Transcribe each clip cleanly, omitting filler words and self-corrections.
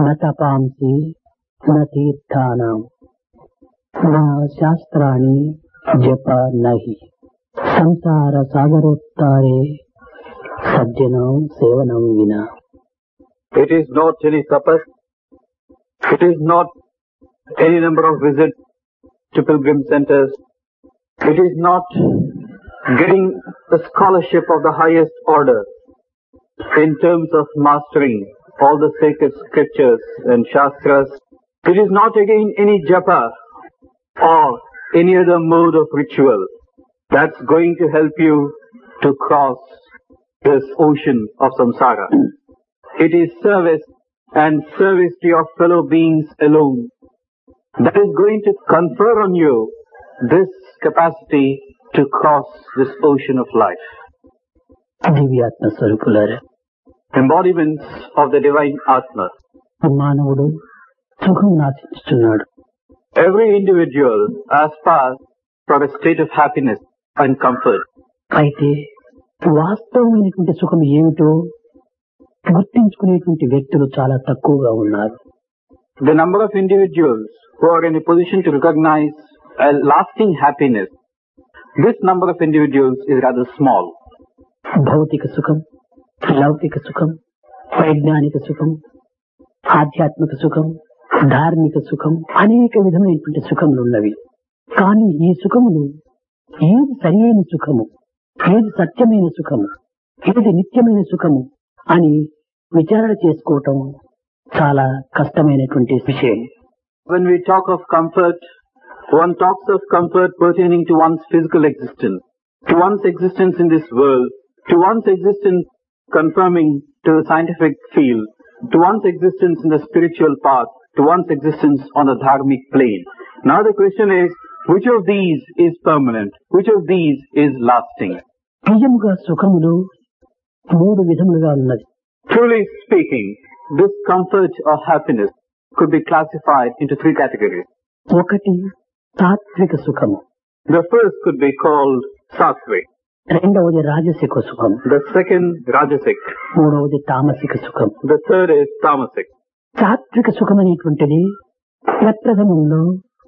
न तपांसि न तीर्थानां न शास्त्राणि जप नहि संसार सागरोत्तारे सज्जनां सेवनं विना. It is not any tapas, it is not any number of visits to pilgrim centers, it is not getting the scholarship of the highest order in terms of mastering all the sacred scriptures and shastras. It is not again any japa or any other mode of ritual that's going to help you to cross this ocean of samsara. It is service and service to your fellow beings alone that is going to confer on you this capacity to cross this ocean of life. దివ్యాత్మ స్వరూపులారా, Embodiments of the divine Atma. మానవుడు సుఖం ఆశిస్తున్నాడు. Every individual aspires for a state of happiness and comfort. అయితే వాస్తవమైనటువంటి సుఖం ఏమిటో గుర్తించుకునేటువంటి వ్యక్తులు చాలా తక్కువగా ఉన్నారు. The number of individuals who are in a position to recognize a lasting happiness, this number of individuals is rather small. భౌతిక సుఖం, లౌకిక సుఖం, వైజ్ఞానిక సుఖం, ఆధ్యాత్మిక సుఖం, ధార్మిక సుఖం, అనేక విధమైనటువంటి సుఖములు ఉన్నవి. కానీ ఈ సుఖములు ఏది సరి అయిన సుఖము, ఏది సత్యమైన సుఖము, ఏది నిత్యమైన సుఖము అని విచారణ చేసుకోవటం చాలా కష్టమైనటువంటి విషయం. When we talk of comfort, one talks of comfort pertaining to one's physical existence, to one's existence in this world, to one's existence conforming to the scientific field, to one's existence in the spiritual path, to one's existence on the dharmic plane. Now the question is, which of these is permanent? Which of these is lasting? నిజముగా సుఖములు మూడు విధములుగా ఉన్నది. Truly speaking, this comfort or happiness could be classified into three categories. ఒకటి తాత్విక సుఖము, The first could be called sattvic, రెండవది రాజసిక సుఖం, the second rajasic, మూడవది తామసిక సుఖం. the third is tamasic. తాత్విక సుఖం అనేటువంటిది ప్రప్రథమంలో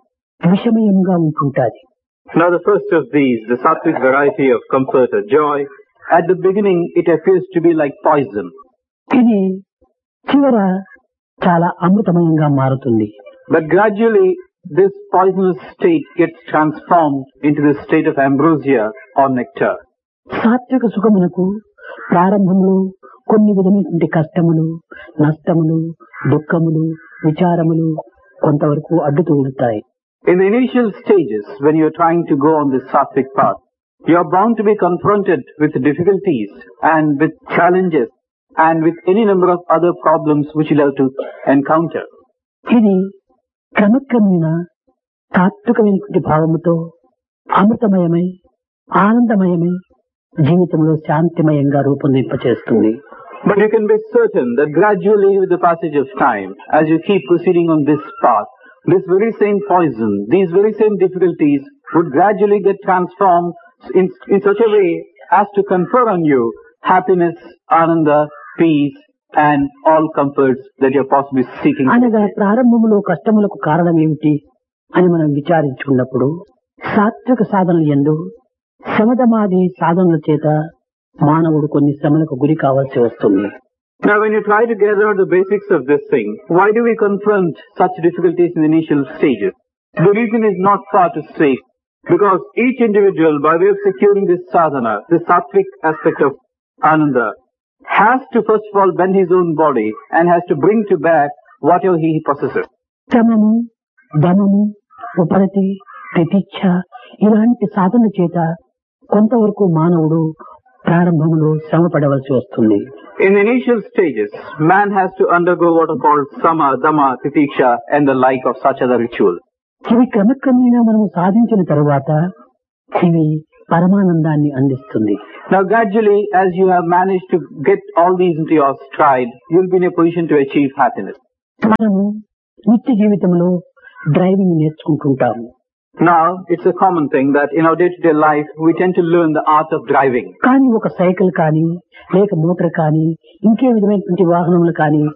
విషమయంగా ఉంటుంటాది. Now the first of these, the sattvic variety of comfort or joy, at the beginning it appears to be like poison. ఇది చివర చాలా అమృతమయంగా మారుతుంది. But gradually this poisonous state gets transformed into the state of ambrosia or nectar. సాత్విక సుఖమునకు ప్రారంభంలో కొన్ని విధమైనటువంటి కష్టములు, నష్టములు, దుఃఖములు, విచారములు కొంతవరకు అడ్డుతూ ఉంటాయి. In the initial stages, when you are trying to go on this sattvic path, you are bound to be confronted with difficulties and with challenges and with any number of other problems which you'll have to encounter. ఇది క్రమక్రమేణా తాత్వికమైనటువంటి భావముతో అమృతమయమై ఆనందమయమై జీవితంలో శాంతిమయంగా రూపొందింపచేస్తుంది. But you can be certain that gradually with the passage of time, as you keep proceeding on this path, this very same poison, these very same difficulties would gradually get transformed in such a way as to confer on you happiness, ananda, peace and all comforts that you are possibly seeking. అనగా ప్రారంభంలో కష్టములకు కారణం ఏమిటి అని మనం విచారించుకున్నప్పుడు సాత్విక సాధనలు యందు శమదమాది సాధనల చేత మానవుడు కొన్ని శ్రమలకు గురి కావాల్సి వస్తుంది. Now when you try to gather out the basics of this thing, why do we confront such difficulties in the initial stages? The reason is not far to seek, because each individual, by way of securing this sadhana, this sattvic aspect of ananda, has to first of all bend his own body and has to bring to bear whatever he possesses. శ్రమము, ధనము, ఉపరతి, ప్రతీక్ష ఇలాంటి సాధన చేత కొంతవరకు మానవుడు ప్రారంభంలో శ్రమ పడవలసి వస్తుంది. In the initial stages, man has to undergo what are called sama, dhamma, titiksha and the like of such other rituals. ఇవి క్రమక్రమేణా మనము సాధించిన తరువాత ఇవి పరమానందాన్ని అందిస్తుంది. Now gradually, as you have managed to get all these into your stride, you will be in a position to achieve happiness. మనము నిత్య జీవితంలో driving నేర్చుకుంటుంటాము. Now, it's a common thing that in our day-to-day life, we tend to learn the art of driving. కానీ ఒక cycle కానీ లేక motor కానీ ఇంకే విధమైనటువంటి వాహనములు కానీ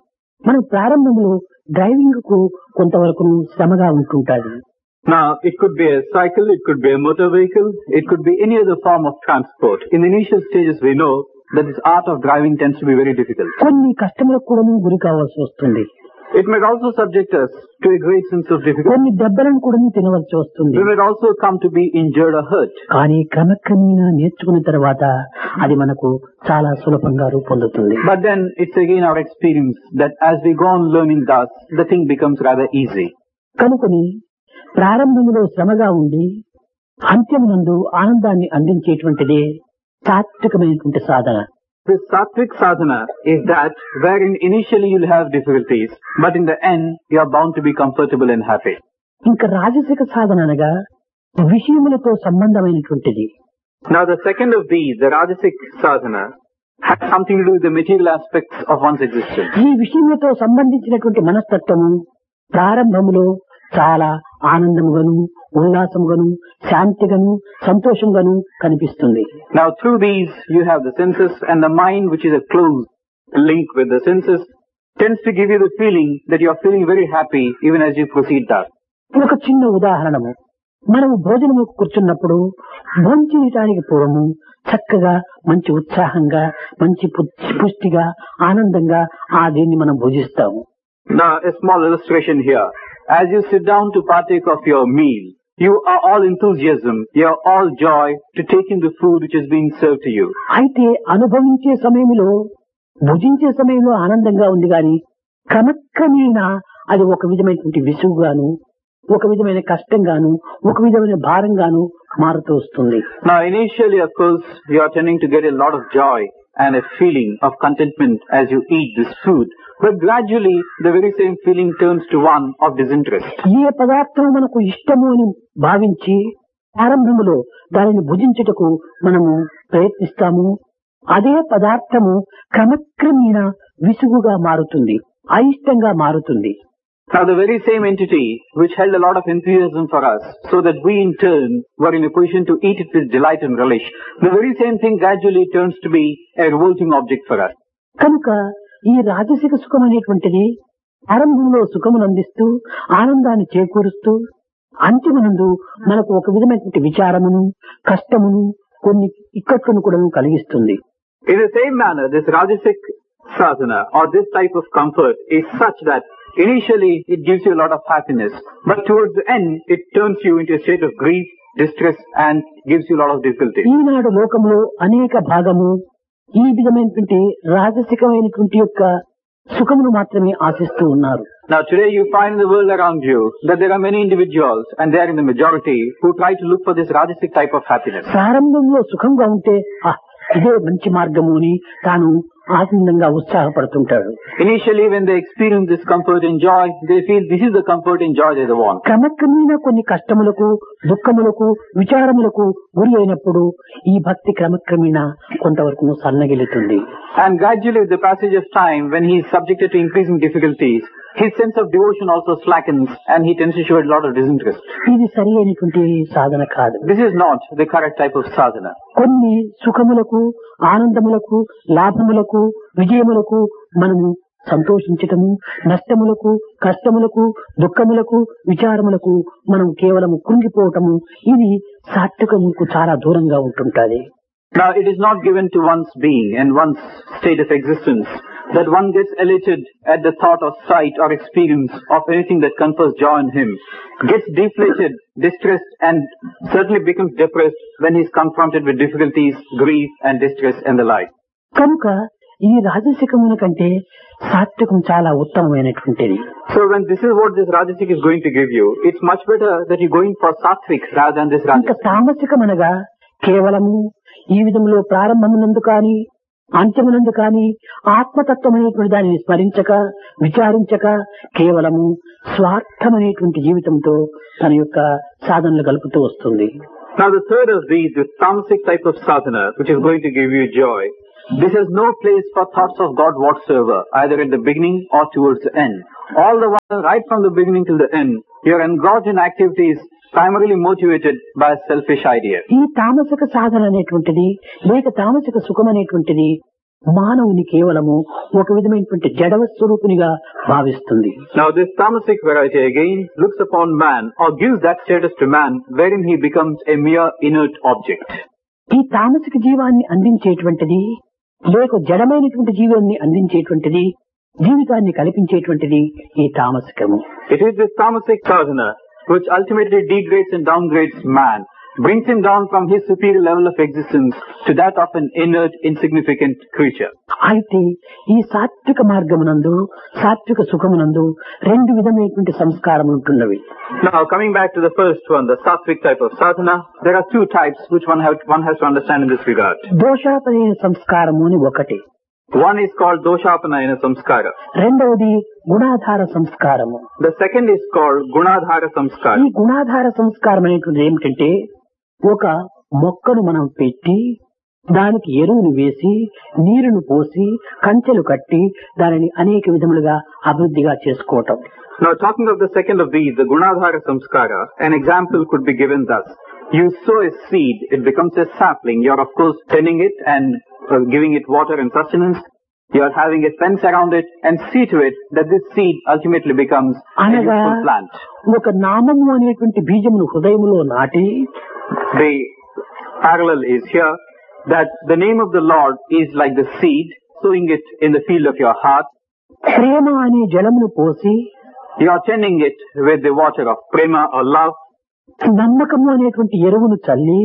మనం ప్రారంభంలో డ్రైవింగ్ కు కొంతవరకు శ్రమగా ఉంటుంటాది. Now, it could be a cycle, it could be a motor vehicle, it could be any other form of transport. In the initial stages, we know that this art of driving tends to be very difficult. కొన్ని కష్టములకు కూడా గురి కావాల్సి వస్తుంది. It might also subject us to a great sense of difficulty. కొన్ని దెబ్బలను కూడా తినవలసి వస్తుంది. We might also come to be injured or hurt. కానీ క్రమక్రమేణా నేర్చుకున్న తర్వాత అది మనకు చాలా సులభంగా రూపొందుతుంది. But then it's again our experience that as we go on learning thus, the thing becomes rather easy. కనుకొని ప్రారంభంలో శ్రమగా ఉండి అంత్యమునందు ఆనందాన్ని అందించేటువంటిదే సాత్వికమైనటువంటి సాధన. This sattvic sadhana is that wherein initially you'll have difficulties, but in the end you are bound to be comfortable and happy. ఇంకా రాజసిక సాధన అనగా విషయములతో సంబంధమైనటువంటిది. Now the second of these, the rajasic sadhana, has something to do with the material aspects of one's existence. ఈ విషయములతో సంబంధించినటువంటి మనస్తత్వము ప్రారంభములో చాలా ఆనందముగాను ఉల్లాసముగాను శాంతిగాను సంతోషంగాను కనిపిస్తుంది. Now through these you have the senses, and the mind, which is a close link with the senses, tends to give you the feeling that you are feeling very happy even as you proceed thus. ఒక చిన్న ఉదాహరణము, మనము భోజనము కూర్చున్నప్పుడు భోంచేయటానికి పూర్వము చక్కగా మంచి ఉత్సాహంగా మంచి పుష్టిగా ఆనందంగా దీన్ని మనం భుజిస్తాము. Now a small illustration here. As you sit down to partake of your meal, you are all enthusiasm, you are all joy to take in the food which is being served to you. అయితే అనుభవించే సమయంలో భుజించే సమయంలో ఆనందంగా ఉంది గాని క్రమక్రమేణా అది ఒక విధమైనటువంటి విసుగుగాను ఒక విధమైన కష్టంగాను ఒక విధమైన భారంగాను మారుతూ వస్తుంది. Now initially of course you are tending to get a lot of joy and a feeling of contentment as you eat this food. But gradually the very same feeling turns to one of disinterest. ఏ పదార్థం మనకు ఇష్టము అని భావించి ఆరంభంలో దానిని భుజించుటకు మనము ప్రయత్నిస్తాము, అదే పదార్థము క్రమక్రమేణా విసుగుగా మారుతుంది, అయిష్టంగా మారుతుంది. Now the very same entity which held a lot of enthusiasm for us, so that we in turn were in a position to eat it with delight and relish, the very same thing gradually turns to be a revolting object for us. కనుక ఈ రాజసిక సుఖం అనేటువంటిది ఆరంభంలో సుఖమును అందిస్తూ ఆనందాన్ని చేకూరుస్తూ అంత్యమునందు మనకు ఒక విధమైనటువంటి విచారమును కష్టమును కొన్ని ఇక్కట్లను కూడా కలిగిస్తుంది. In the same manner, this rajasic sadhana or this type of comfort is such that initially it gives you a lot of happiness, but towards the end it turns you into a state of grief, distress and gives you a lot of difficulty. ఈనాడు లోకంలో అనేక భాగము ఈ విధమైనటువంటి రాజసికమైనటువంటి యొక్క సుఖమును మాత్రమే ఆశిస్తూ ఉన్నారు. Now today you find in the world around you that there are many individuals, and they are in the majority, who try to look for this rajasic type of happiness. ప్రారంభంలో సుఖంగా ఉంటే ఇదే మంచి మార్గము అని తాను ఆనందంగా ఉత్సాహపడుతుంటాడు. Initially when they experience this comfort and joy, they feel this is the comfort and joy they want. క్రమక్రమేణా కొన్ని కష్టములకు దుఃఖములకు విచారములకు గురి అయినప్పుడు ఈ భక్తి క్రమక్రమేణా కొంతవరకు సన్నగిలుతుంది. And gradually with the passage of time, when he is subjected to increasing difficulties, his sense of devotion also slackens and he tends to show a lot of disinterest. ఇది సరి అయినటువంటి సాధన కాదు. This is not the correct type of sadhana. కొన్ని సుఖములకు ఆనందములకు లాభములకు విజయములకు మనము సంతోషించటము, నష్టములకు కష్టములకు దుఃఖములకు విచారములకు మనం కేవలం కృంగిపోవటము ఇది సాత్వికముకు చాలా దూరంగా ఉంటుంటది. Now it is not given to one's being and one's state of existence that one gets elated at the thought or sight or experience of anything that confers joy in him, gets deflated, distressed and certainly becomes depressed when he is confronted with difficulties, grief and distress and the like. కనుక ఈ రాజసికమున కంటే సాత్వికం చాలా ఉత్తమమైనటువంటిది. So when this is what this rajasic is going to give you, it's much better that you go in for sattvic rather than this ఇంకా rajasic. తామసికమనగా కేవలము ఈ విధంలో ప్రారంభమునందు కానీ అంత్యమునందు కానీ ఆత్మతత్వమైనటువంటి దానిని స్మరించక విచారించక కేవలము స్వార్థమనేటువంటి జీవితంతో తన యొక్క సాధనలు గలుపుతూ వస్తుంది. Now the third of these, the tamasic type of sadhana, which is going to give you joy, this has no place for thoughts of God whatsoever, either at the beginning or towards the end. All the while, right from the beginning till the end, you are engaged in activities primarily motivated by a selfish idea. ఈ తామసిక సాధన అనేటువంటిది లేక తామసిక సుఖం అనేటువంటిది మానవుని కేవలము ఒక విధమైనటువంటి జడవ స్వరూపునిగా భావిస్తుంది. Now this tamasic variety again looks upon man or gives that status to man wherein he becomes a mere inert object. ఈ తామసిక జీవాన్ని అందించేటువంటిది లేక జడమైనటువంటి జీవాన్ని అందించేటువంటిది జీవితాన్ని కల్పించేటువంటిది ఈ తామసికము. It is this tamasic sadhana which ultimately degrades and downgrades man, brings him down from his superior level of existence to that of an inert, insignificant creature. అయితే ఈ సాత్విక మార్గమునందు సాత్విక సుఖమునందు రెండు విధమైనటువంటి సంస్కారం ఉంటున్నవి. Now coming back to the first one, the sattvic type of sadhana, there are two types which one has to understand in this regard. దోషాపనైన సంస్కారము అని ఒకటి. One is called doshapanayana samskara. రెండవది గుణాధార సంస్కారము. The second is called gunadhara samskara. ఈ గుణాధార సంస్కారం అనేటువంటి ఏమిటంటే ఒక మొక్కను మనం పెట్టి దానికి ఎరువును వేసి నీరును పోసి కంచెలు కట్టి దానిని అనేక విధములుగా అభివృద్ధిగా చేసుకోవటం. Now talking of the second of these, the gunadhara samskara, an example could be given thus. You sow a seed, it becomes a sapling. You are of course tending it and giving it water and sustenance. You are having a fence around it and see to it that this seed ultimately becomes a useful plant. ఒక నామము అనేటువంటి బీజమును హృదయములో నాటి. The parallel is here that the name of the Lord is like the seed, sowing it in the field of your heart. ప్రేమ అనే జలమును పోసి you are tending it with the water of prema or love. నమ్మకము అనేటువంటి ఎరువును చల్లి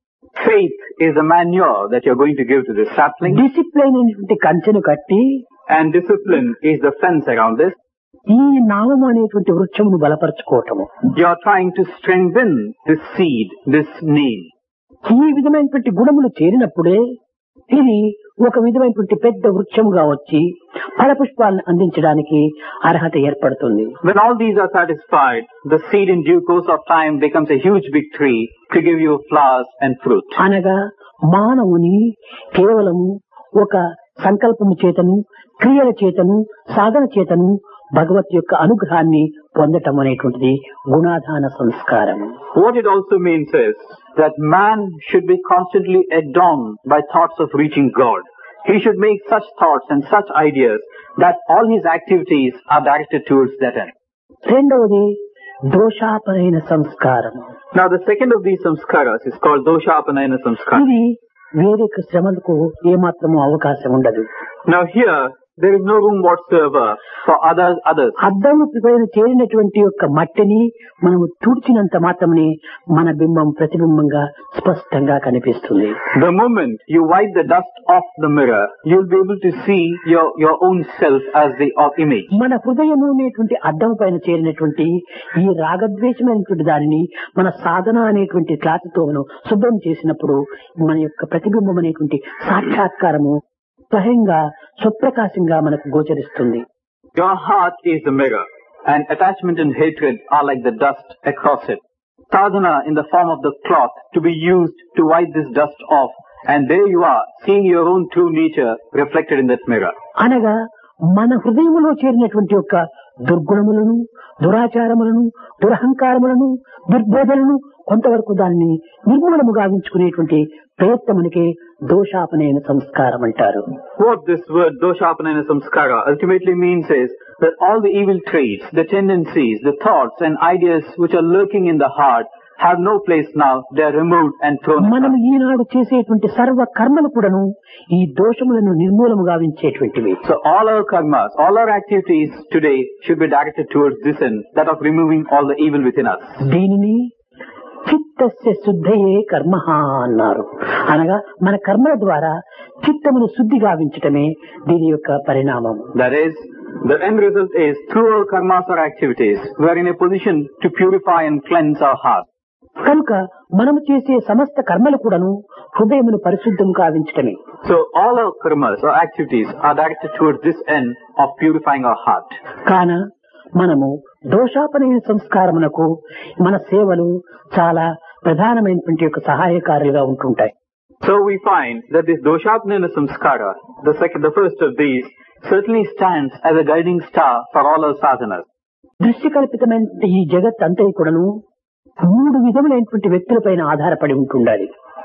faith is the manure that you are going to give to this sapling. Discipline అనేటువంటి కంచెను కట్టి and discipline is the fence around this. ఈ నామము అనేటువంటి వృక్షమును బలపరచుకోవటము. You are trying to strengthen this seed, this name. ఈ విధమైనటువంటి గుణములు చేరినప్పుడే ఇది ఒక విధమైనటువంటి పెద్ద వృక్షముగా వచ్చి ఫలపుష్పాలను అందించడానికి అర్హత ఏర్పడుతుంది. When all these are satisfied, the seed in due course of time becomes a huge big tree to give you flowers and fruit. అనగా మానవుని కేవలము ఒక సంకల్పము చేతను క్రియల చేతను సాధన చేతను భగవత్ యొక్క అనుగ్రహాన్ని పొందటం అనేటువంటిది గుణాధాన సంస్కారము. What it also means is that man should be constantly adorned by thoughts of reaching God. He should make such thoughts and such ideas that all his activities are directed towards that end. రెండవది దోషాపనైన సంస్కారము. Now the second of these samskaras is called doshapanayana samskara. ఇది వేరే శ్రమలకు ఏమాత్రము అవకాశం ఉండదు. Now here there is no room whatsoever for others. అద్దము పైన చేరినటువంటి యొక్క మట్టిని మనము తుడిచినంత మాత్రమే మన బింబం ప్రతిబింబంగా స్పష్టంగా కనిపిస్తుంది. The moment you wipe the dust off the mirror, you will be able to see your own self as the image. మన హృదయము అనేటువంటి అద్దం పైన చేరినటువంటి ఈ రాగద్వేషమైనటువంటి దానిని మన సాధన అనేటువంటి క్లాసుతో మనం శుభ్రం చేసినప్పుడు మన యొక్క ప్రతిబింబం అనేటువంటి సాక్షాత్కారము స్వయంగా స్వప్రకాశంగా మనకు గోచరిస్తుంది. Your heart is the mirror, and attachment and hatred are like the dust across it. Sadhana in the form of the cloth to be used to wipe this dust off, and there you are, seeing your own true nature reflected in that mirror. అనగా మన హృదయములో చేరినటువంటి యొక్క దుర్గుణములను దురాచారములను దురహంకారములను దుర్బోధనను కొంతవరకు దాన్ని నిర్మూలము గావించుకునేటువంటి ప్రయత్నమునికే దోషాపనైన సంస్కారం అంటారు. What this word doshapanayana samskara ultimately means is that all the evil traits, the tendencies, the thoughts and ideas which are lurking in the heart have no place now. They are removed and thrown aside. మనం ఈనాడు చేసేటువంటి సర్వ కర్మలు కూడాను ఈ దోషములను నిర్మూలము గావించేటువంటివి. So all our karmas, all our activities today should be directed towards this end, that of removing all the evil within us. దీనిని చిత్తస్య శుద్ధయే కర్మ అన్నారు. అనగా మన కర్మల ద్వారా చిత్తమును శుద్ధి గావించటమే దీని యొక్క పరిణామం. That is, the end result is through our karmas or activities, we are in a position to purify and cleanse our heart. కనుక మనము చేసే సమస్త కర్మలు కూడాను హృదయమును పరిశుద్ధం కావించటమే. So all our karmas or activities are directed towards this end of purifying our heart. కాన మనము దోషాపనైన సంస్కారమునకు మన సేవలు చాలా ప్రధానమైనటువంటి యొక్క సహాయకారులుగా ఉంటుంటాయి. So we find that this doshapanayana samskara, the first of these, certainly stands as a guiding star for all our sadhanas. దృశ్యకల్పితమైన ఈ జగత్ అంతా కూడాను మూడు విధములైనటువంటి వ్యక్తులపైన ఆధారపడి ఉంటుండాలి.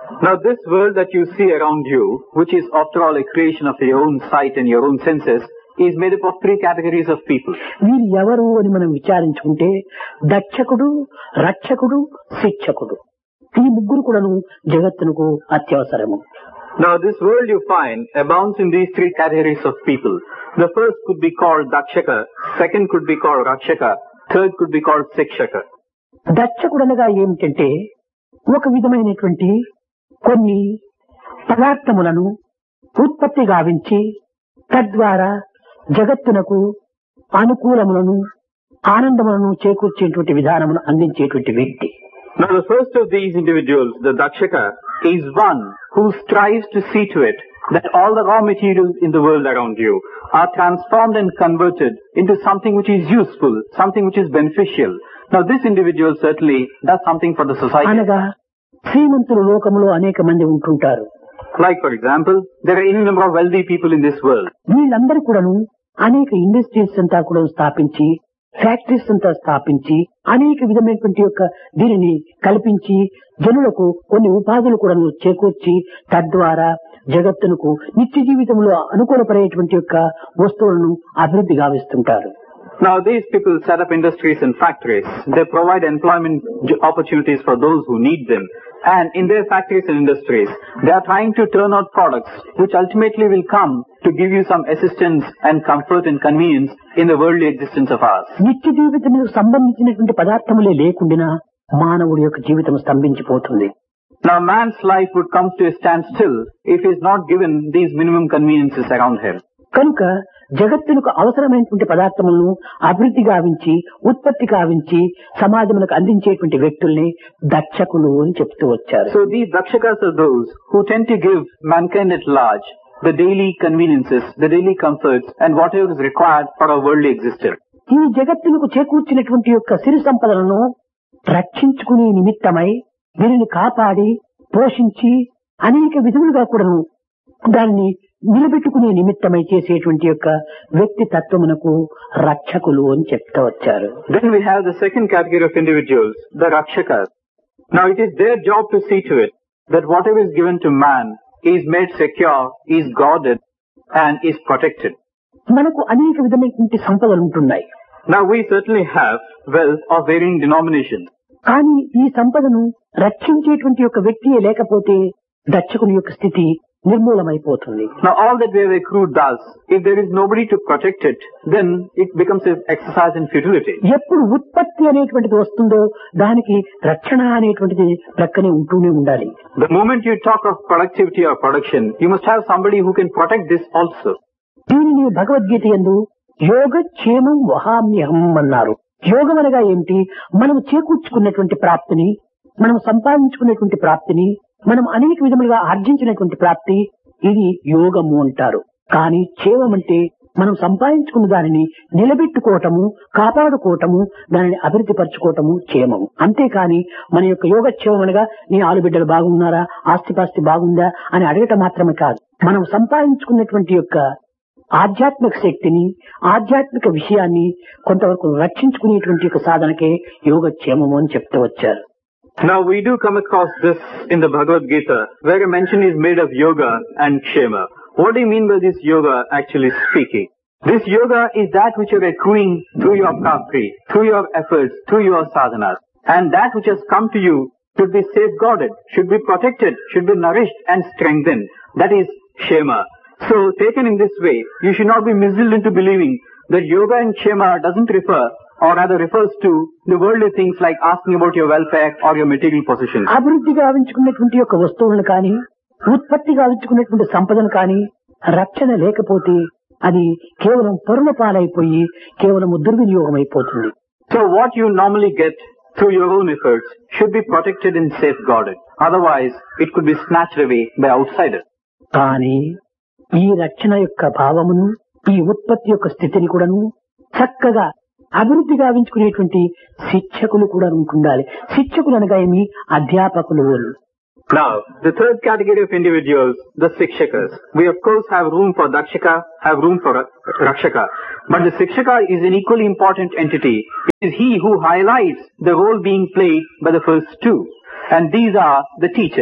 Now this world that you see around you, which is after all a creation of your own sight and your own senses, is made up of three categories of people. వీరు ఎవరు అని మనం విచారించుకుంటే దక్షకుడు, రక్షకుడు, శిక్షకుడు, ఈ ముగ్గురు కూడాను జగత్తునకు అత్యవసరము. Now this world you find abounds in these three categories of people. The first could be called Dakshaka, second could be called Rakshaka, third could be called Shikshaka. దక్షకుడు అనగా ఏమిటంటే ఒక విధమైనటువంటి కొన్ని పదార్థములను ఉత్పత్తి గావించి తద్వారా జగత్తునకు అనుకూలములను ఆనందములను చేకూర్చేటువంటి విధానమును అందించేటువంటి వ్యక్తి. Now the first of these individuals, the Dakshaka, is one who strives to see to it that all the raw materials in the world around you are transformed and converted into something which is useful, something which is beneficial. Now this individual certainly does something for the society. అనగా శ్రీమంతుల లోకములో అనేక మంది ఉంటుంటారు. Like for example, there are any number of wealthy people in this world. వీళ్ళందరూ కూడాను అనేక industries అంతా కూడా స్థాపించి, ఫ్యాక్టరీస్ అంతా స్థాపించి, అనేక విధమైనటువంటి యొక్క దీనిని కల్పించి జనులకు కొన్ని ఉపాధులు కూడా చేకూర్చి తద్వారా జగత్తునకు నిత్య జీవితంలో అనుకూలపడేటువంటి యొక్క వస్తువులను అభివృద్ధి గావిస్తుంటారు. Now these people set up industries and factories. They provide employment opportunities for those who need them. And in their factories and industries, they are trying to turn out products which ultimately will come to give you some assistance and comfort and convenience in the worldly existence of ours. నిత్య జీవితములకు సంబంధించినటువంటి పదార్థములే లేకుండా మానవుడి యొక్క జీవితం స్తంభించిపోతుంది. Now man's life would come to a standstill if he is not given these minimum conveniences around him. కనుక జగత్తునకు అవసరమైనటువంటి పదార్థములను అభివృద్ధి గావించి, ఉత్పత్తి గావించి సమాజములకు అందించేటువంటి వ్యక్తుల్ని దక్షకులు అని చెప్తూ వచ్చారు. So these dakshakas are those who tend to give mankind at large the daily conveniences, the daily comforts and whatever is required for our worldly existence. ఈ జగత్తునకు చేకూర్చినటువంటి యొక్క సిరి సంపదలను రక్షించుకునే నిమిత్తమై దీనిని కాపాడి పోషించి అనేక విధములుగా కూడాను దాన్ని నిలబెట్టుకునే నిమిత్తమై చేసేటువంటి యొక్క వ్యక్తి తత్వమునకు రక్షకులు అని చెప్తూ వచ్చారు. Then we have the second category of individuals, the rakshakas. Now it is their job to see to it that whatever is given to man is made secure, is guarded and is protected. మనకు అనేక విధమైనటువంటి సంపదలు ఉంటున్నాయి. Now we certainly have wealth of varying denominations. కానీ ఈ సంపదను రక్షించేటువంటి యొక్క వ్యక్తియే లేకపోతే దక్షకుని యొక్క స్థితి నిర్మూలమైపోతుంది. Now all that we have accrued does, if there is nobody to protect it, then it becomes an exercise in futility. ఎప్పుడు ఉత్పత్తి అనేటువంటిది వస్తుందో దానికి రక్షణ అనేటువంటిది ప్రక్కనే ఉంటూనే ఉండాలి. The moment you talk of productivity or production, you must have somebody who can protect this also. దీనిని భగవద్గీత యందు యోగక్షేమం వహామ్యహం అన్నారు. యోగం అనగా ఏమిటి? మనం చేకూర్చుకున్నటువంటి ప్రాప్తిని, మనం సంపాదించుకున్నటువంటి ప్రాప్తిని, మనం అనేక విధములుగా ఆర్జించినటువంటి ప్రాప్తి, ఇది యోగము అంటారు. కానీ క్షేమం అంటే మనం సంపాదించుకున్న దానిని నిలబెట్టుకోవటము, కాపాడుకోవటము, దానిని అభివృద్ధి పరచుకోవటము క్షేమము. అంతేకాని మన యొక్క యోగక్షేమం అనగా నీ ఆలుబిడ్డలు బాగున్నారా, ఆస్తిపాస్తి బాగుందా అని అడగటం మాత్రమే కాదు. మనం సంపాదించుకున్నటువంటి యొక్క ఆధ్యాత్మిక శక్తిని, ఆధ్యాత్మిక విషయాన్ని కొంతవరకు రక్షించుకునేటువంటి యొక్క సాధనకే యోగక్షేమము అని చెప్తూ వచ్చారు. Now we do come across this in the Bhagavad Gita, where a mention is made of yoga and kshema. What do you mean by this yoga actually speaking? This yoga is that which you are accruing through your prakti, through your efforts, through your sadhanas. And that which has come to you should be safeguarded, should be protected, should be nourished and strengthened. That is kshema. So taken in this way, you should not be misled into believing that yoga and kshema doesn't refer, or rather refers to, the worldly things like asking about your welfare or your material possessions. అభివృద్ధి గావించుకున్నటువంటి యొక్క వస్తువులను కానీ, ఉత్పత్తి గావించుకున్నటువంటి సంపదను కానీ రక్షణ లేకపోతే అది కేవలం పొరల పాలైపోయి కేవలం దుర్వినియోగం అయిపోతుంది. So what you normally get through your own efforts should be protected and safeguarded. Otherwise, it could be snatched away by outsiders. కానీ ఈ రక్షణ యొక్క భావమును, ఈ ఉత్పత్తి యొక్క స్థితిని కూడాను చక్కగా అభివృద్ధి గావించుకునేటువంటి శిక్షకులు కూడా ఉంటుండాలి. శిక్షకులు అనగా ఏమి? అధ్యాపకులు. Now, the third category of individuals, the shikshakas. We of course have room for dakshaka, have room for rakshaka. But the shikshaka is an equally important entity. It is he who highlights the role being played by the first two. And these are the teachers.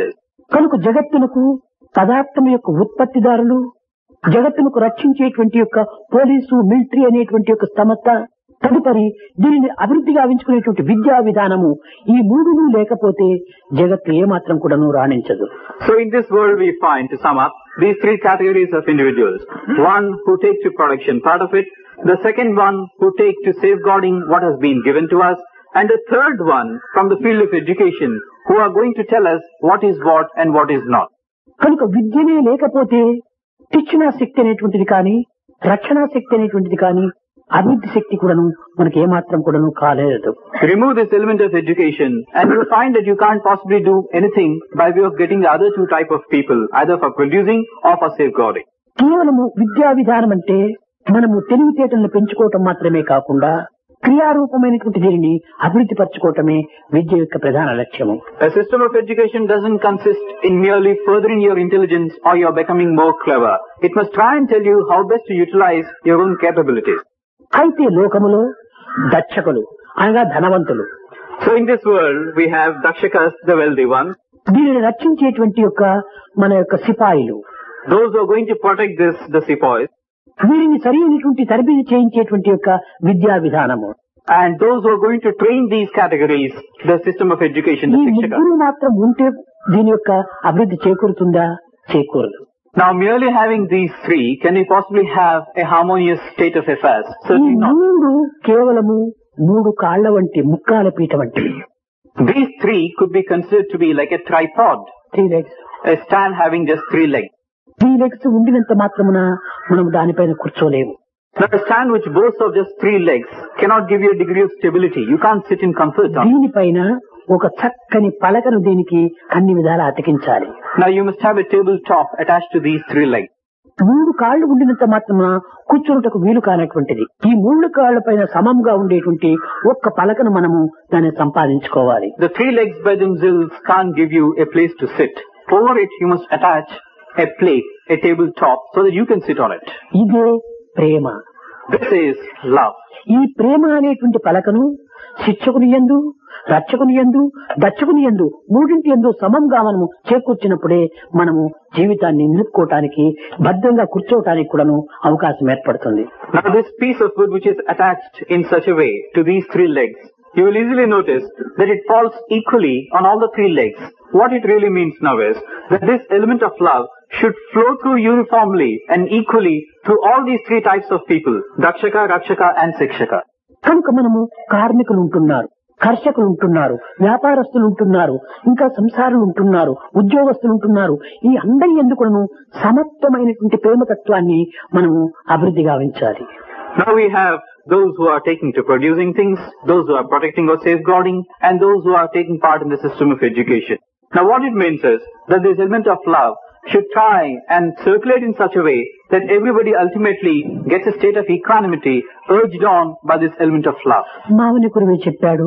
కనుక జగత్తునకు పదార్థం యొక్క ఉత్పత్తిదారులు, జగత్తునకు రక్షించేటువంటి యొక్క police, military అనేటువంటి యొక్క సంస్థ, తదుపరి దీనిని అభివృద్ధి గావించుకునేటువంటి విద్యా విధానము, ఈ మూడును లేకపోతే జగత్తు ఏమాత్రం కూడాను రాణించదు. So in this world we find, to sum up, these three categories of individuals. One who take to production part of it, the second one who take to safeguarding what has been given to us, and the third one from the field of education who are going to tell us what is what and what is not. కనుక విద్యనే లేకపోతే శిక్షణా శక్తి అనేటువంటిది కానీ, రక్షణా శక్తి అనేటువంటిది కానీ, అభివృద్ధి శక్తి కూడాను మనకి ఏమాత్రం కూడాను కాలేదు. Remove this element of education and you will find that you can't possibly do anything by way of getting the other two type of people, either for producing or for safeguarding. కేవలము విద్యా విధానం అంటే మనము తెలివితేటలను పెంచుకోవటం మాత్రమే కాకుండా క్రియారూపమైనటువంటి దీనిని అభివృద్ధి పరచుకోవటమే విద్య యొక్క ప్రధాన లక్ష్యము. A system of education doesn't consist in merely furthering your intelligence or your becoming more clever. It must try and tell you how best to utilize your own capabilities. అయితే లోకములో దక్షకులు అనగా ధనవంతులు. So in this world we have dakshakas, the wealthy ones. దీనిని రక్షించేటువంటి యొక్క మన యొక్క సిపాయిలు. Those who are going to protect this, the sepoys. వీరిని సరైనటువంటి తరబేతి చేయించేటువంటి యొక్క విద్యా విధానము. And those who are going to train these categories, the system of education, the ఈ shikshaka. ముగ్గురు మాత్రం ఉంటే దీని యొక్క అభివృద్ధి చేకూరుతుందా? చేకూరదు. Now merely having these three, can we possibly have a harmonious state of affairs? ఈ Certainly not. మూడు కేవలము మూడు కాళ్ల వంటి, ముక్కాల పీట వంటి. These three could be considered to be like a tripod, 3 legs. a stand having just 3 legs. 3 legs ఉండినంత మాత్రమున మనం దానిపైన కూర్చోలేము. Now a stand which boasts of just 3 legs cannot give you a degree of stability. You can't sit in comfort on it. దీనిపైన ఒక చక్కని పలకను దీనికి అన్ని విధాలా అతికించాలి. Now you must have a tabletop attached to these 3 legs. 3 కాళ్లు ఉండినంత మాత్రమున కూర్చోటకు వీలు కానటువంటిది. ఈ 3 కాళ్ల పైన సమంగా ఉండేటువంటి ఒక్క పలకను మనము దాన్ని సంపాదించుకోవాలి. The 3 legs by themselves can't give you a place to sit. Over it you must attach a plate, a tabletop, so that you can sit on it. ఇదే ప్రేమ. This is love. ఈ ప్రేమ అనేటువంటి పలకను శిక్షకుని యందు, రక్షకుని యందు, దక్షకుని యందు, మూడింటి యందు సమంగా మనము చేకూర్చినప్పుడే మనము జీవితాన్ని నిలుపుకోవటానికి, భద్రంగా కూర్చోవటానికి కూడాను అవకాశం ఏర్పడుతుంది. Now this piece of wood which is attached in such a way to these 3 legs, you will easily notice that it falls equally on all the 3 legs. What it really means now is that this element of love should flow through uniformly and equally through all these 3 types of people, dakshaka, rakshaka and shikshaka. కనుక మనము కార్మికులు ఉంటున్నారు, కర్షకులు ఉంటున్నారు, వ్యాపారస్తులు ఉంటున్నారు, ఇంకా సంసారులు ఉంటున్నారు, ఉద్యోగస్తులు ఉంటున్నారు. ఈ అందరి ఎందుకును సమత్వమైనటువంటి ప్రేమతత్వాన్ని మనము అభివృద్ధి గావించాలి. Now we have those who are taking to producing things, those who are protecting or safeguarding, and those who are taking part in the system of education. Now what it means is that this element of love should try and circulate in such a way that everybody ultimately gets a state of equanimity urged on by this element of love. మావని కురువే చెప్పాడు,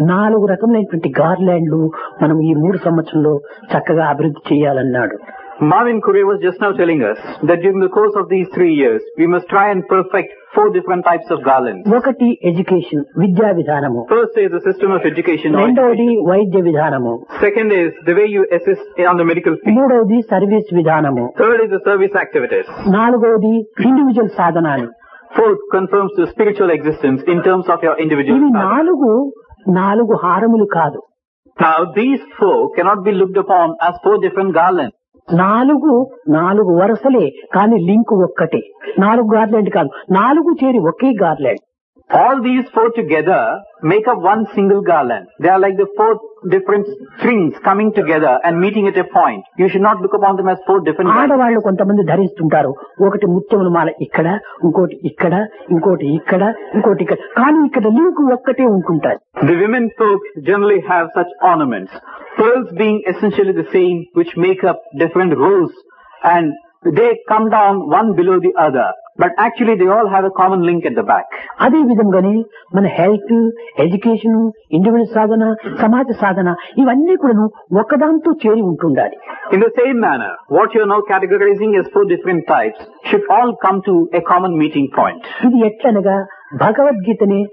4 రకములైనటువంటి గార్లాండ్లు మనం ఈ 3 సంవత్సరంలో చక్కగా అభివృద్ధి చేయాలన్నాడు. Marvin Currie was just now telling us that during the course of these 3 years, we must try and perfect 4 different types of garlands. ఒకటి education, విద్యా విధానము. First is the system of education. రెండవది వైద్య విధానము. Second is the way you assist on the medical field. మూడవది service విధానము. Third is the service activities. నాలుగవది individual సాధనాలు. Fourth confirms the spiritual existence in terms of your individual ఇవి sadhana. 4 హారములు కాదు. Now these 4 cannot be looked upon as 4 different garlands. 4 వరుసలే కానీ link ఒక్కటే. 4 garland కాదు, 4 చేరి ఒకే garland. All these 4 together make up one single garland. They are like the 4 different strings coming together and meeting at a point. You should not look upon them as 4 different garlands. ఆడవాళ్ళు కొంతమంది ధరిస్తుంటారు. ఒకటి ముత్యముల మాల ఇక్కడ, ఇంకోటి ఇక్కడ, ఇంకోటి ఇక్కడ, ఇంకోటి ఇక్కడ, కానీ ఇక్కడ లింక్ ఒక్కటే ఉంటుంటారు. The women folk generally have such ornaments, pearls being essentially the same, which make up different rows, and they come down one below the other. But actually they all have a common link at the back. అదే విధంగానే మన health, education, individual సాధన, సమాజ సాధన ఇవన్నీ కూడా ఒకదాంతో చేరి ఉంటుండాలి. In the same manner, what you are now categorizing as 4 different types should all come to a common meeting point. ఇది ఎట్లనగా భగవద్గీతని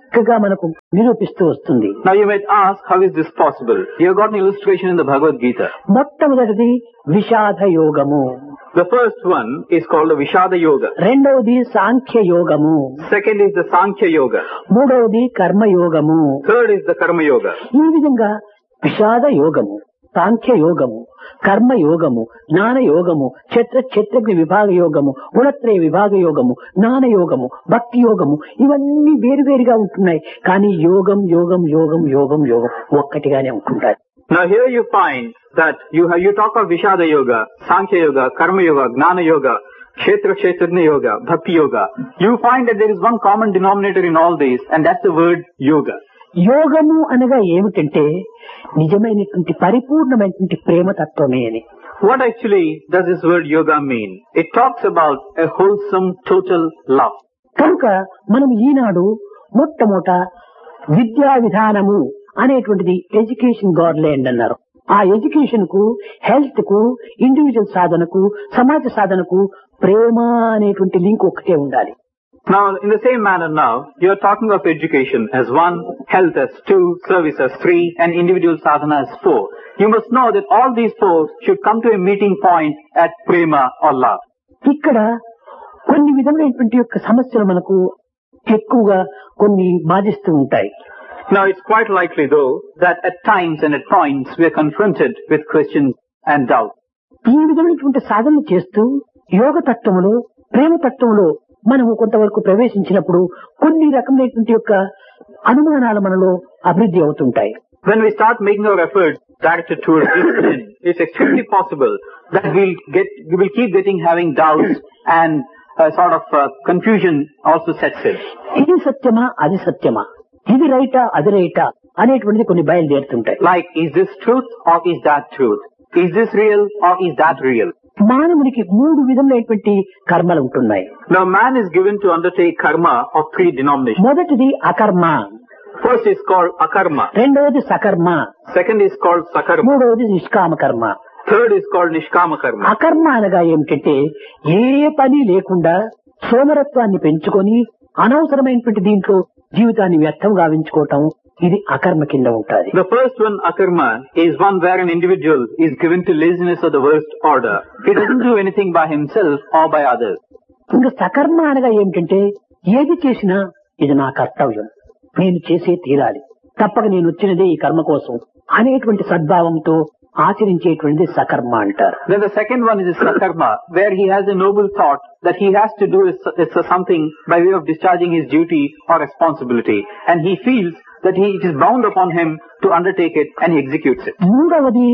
చక్కగా మనకు నిరూపిస్తూ వస్తుంది. Now you might ask, how is this possible? You have got an illustration in the Bhagavad Gita. మొట్టమొదటిది విషాద యోగము, The first one is called the Vishada Yoga. రెండవది సాంఖ్య యోగము, Second is the Sankhya Yoga. మూడవది కర్మ యోగము. Third is the Karma Yoga. ఈ విధంగా విషాద యోగము, సాంఖ్య యోగము, కర్మ యోగము, జ్ఞాన యోగము, క్షేత్రజ్ఞ విభాగ యోగము, గుణత్రయ విభాగ యోగము, జ్ఞాన యోగము, భక్తి యోగము, ఇవన్నీ వేరువేరుగా ఉంటున్నాయి. కానీ యోగం యోగం యోగం యోగం యోగం ఒక్కటిగానే ఉంటుంటాయి. Now here you find that you talk of Vishada Yoga, Sankhya Yoga, Karma Yoga, Gnana Yoga, Kshetrajna Yoga, Bhakti Yoga. You find that there is one common denominator in all these, and that's the word Yoga. యోగము అనగా ఏమిటంటే నిజమైనటువంటి పరిపూర్ణమైనటువంటి ప్రేమతత్వమే అని. What actually does this word Yoga mean? It talks about a wholesome, total love. కనుక మనం ఈనాడు మొట్టమొదట విద్యా విధానము అనేటువంటిది ఎడ్యుకేషన్ గాడ్లైండ్ అన్నారు. ఆ ఎడ్యుకేషన్ కు, హెల్త్ కు, ఇండివిజువల్ సాధనకు, సమాజ సాధనకు ప్రేమ అనేటువంటి లింక్ ఒక్కటే ఉండాలి. Now, in the same manner now, you are talking of education as 1, health as 2, service as 3, and individual sadhana as 4. You must know that all these 4 should come to a meeting point at prema or love. ఇక్కడ కొన్ని విధమైనటువంటి యొక్క సమస్యలు మనకు ఎక్కువగా కొన్ని బాధిస్తూ ఉంటాయి. Now, it's quite likely though that at times and at points we are confronted with questions and doubts. ఈ విధమైనటువంటి సాధనలు చేస్తూ యోగ తత్వములో, ప్రేమ తత్వంలో మనము కొంతవరకు ప్రవేశించినప్పుడు కొన్ని రకమైనటువంటి యొక్క అనుమానాలు మనలో అభివృద్ధి అవుతుంటాయి. When we start making our efforts directed towards this end, it's extremely possible that we will keep having doubts and sort of confusion also sets in. ఇది సత్యమా, అది సత్యమా, ఇది రైటా, అది రైటా అనేటువంటిది కొన్ని బయలుదేరుతుంటాయి. Like, is this truth or is that truth? Is this real or is that real? మానవునికి 3 విధములైనటువంటి కర్మలు ఉంటున్నాయి. Now man is given to undertake karma of 3 denominations. మొదటిది అకర్మ, First is called akarma. రెండవది సకర్మ, Second is called sakarma. మూడవది నిష్కామ కర్మ. Third is called nishkama karma. అకర్మ అనగా ఏమిటంటే ఏ పని లేకుండా సోమరత్వాన్ని పెంచుకొని అనవసరమైనటువంటి దీంట్లో జీవితాన్ని వ్యర్థం గావించుకోవటం, ఇది అకర్మ కింద ఉంటుంది. The first one, akarma, is one where an individual is given to laziness of the worst order. He doesn't do anything by himself or by others. ఇంకా సకర్మ అనగా ఏమిటంటే ఏది చేసినా ఇది నా కర్తవ్యం, నేను చేసే తీరాలి, తప్పక నేను వచ్చినదే ఈ కర్మ కోసం అనేటువంటి సద్భావంతో ఆచరించేటువంటిది సకర్మ అంటారు. Then the second one is sakarma, where he has a noble thought that he has to do something by way of discharging his duty or responsibility, and he feels that it is bound upon him to undertake it, and he executes it. మూడవది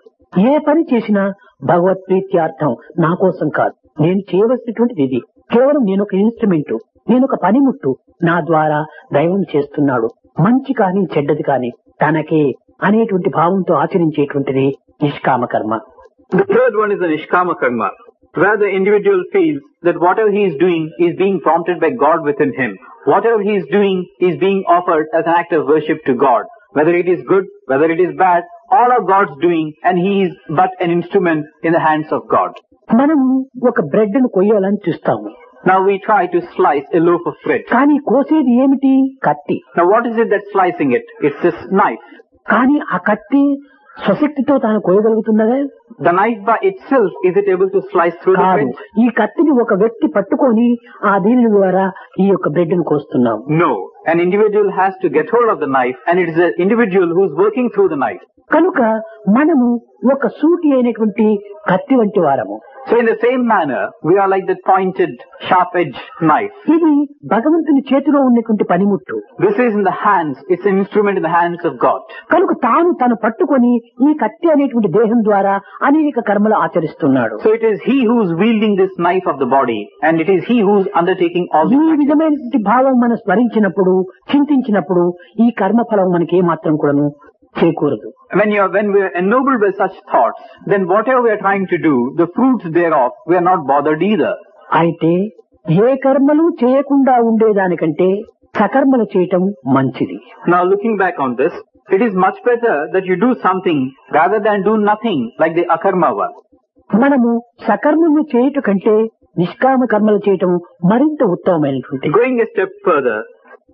ఏ పని చేసినా భగవత్ ప్రీత్యార్థం, నా కోసం కాదు, నేను చేయవలసినటువంటిది ఇది, కేవలం నేను ఒక ఇన్స్ట్రుమెంట్, నేను ఒక పనిముట్టు, నా ద్వారా దైవం చేస్తున్నాడు, మంచి కానీ చెడ్డది కానీ తనకే అనేటువంటి భావంతో ఆచరించేటువంటిది నిష్కామ కర్మ. The third one is the nishkama karma, where the individual feels that whatever he is doing is being prompted by God within him. Whatever he is doing is being offered as an act of worship to God. Whether it is good, whether it is bad, all are God's doing, and he is but an instrument in the hands of God. మనము ఒక bread ను కొయ్యాలని చూస్తాము. Now we try to slice a loaf of bread. కానీ కోసేది ఏమిటి? కత్తి. Now what is it that's slicing it? It's this knife. కానీ ఆ కత్తి స్వశక్తితో తాను కోయగలుగుతున్నదే? The knife by itself, is it able to slice through the bread? ఈ కత్తిని ఒక వ్యక్తి పట్టుకొని ఆ దీని ద్వారా ఈ యొక్క బ్రెడ్ ను కోస్తున్నాం. No. An individual has to get hold of the knife, and it is an individual who is working through the knife. కనుక మనము ఒక సూటి అయినటువంటి కత్తి వంటి వారము. So in the same manner, we are like that pointed, sharp-edged knife. ఇది భగవంతుని చేతిలో ఉన్నటువంటి పనిముట్టు. This is in the hands, it's an instrument in the hands of God. కనుక తను పట్టుకొని ఈ కత్తి అనేటువంటి దేహం ద్వారా అనేక కర్మలు ఆచరిస్తున్నాడు. So it is he who is wielding this knife of the body, and it is he who is undertaking all ఈ the విధమైనటువంటి భావం మనం స్మరించినప్పుడు, చింతించినప్పుడు ఈ కర్మ ఫలం మనకి ఏమాత్రం కూడాను చేకూరదు. When we are ennobled by such thoughts, then whatever we are trying to do, the fruits thereof, we are not bothered either. అయితే ఏ కర్మలు చేయకుండా ఉండేదానికంటే సకర్మలు చేయటం మంచిది. Now looking back on this, it is much better that you do something rather than do nothing like the akarma one. మనము సకర్మము చేయుట కంటే నిష్కామ కర్మలు చేయటం మరింత ఉత్తమమైనటువంటి. Going a step further,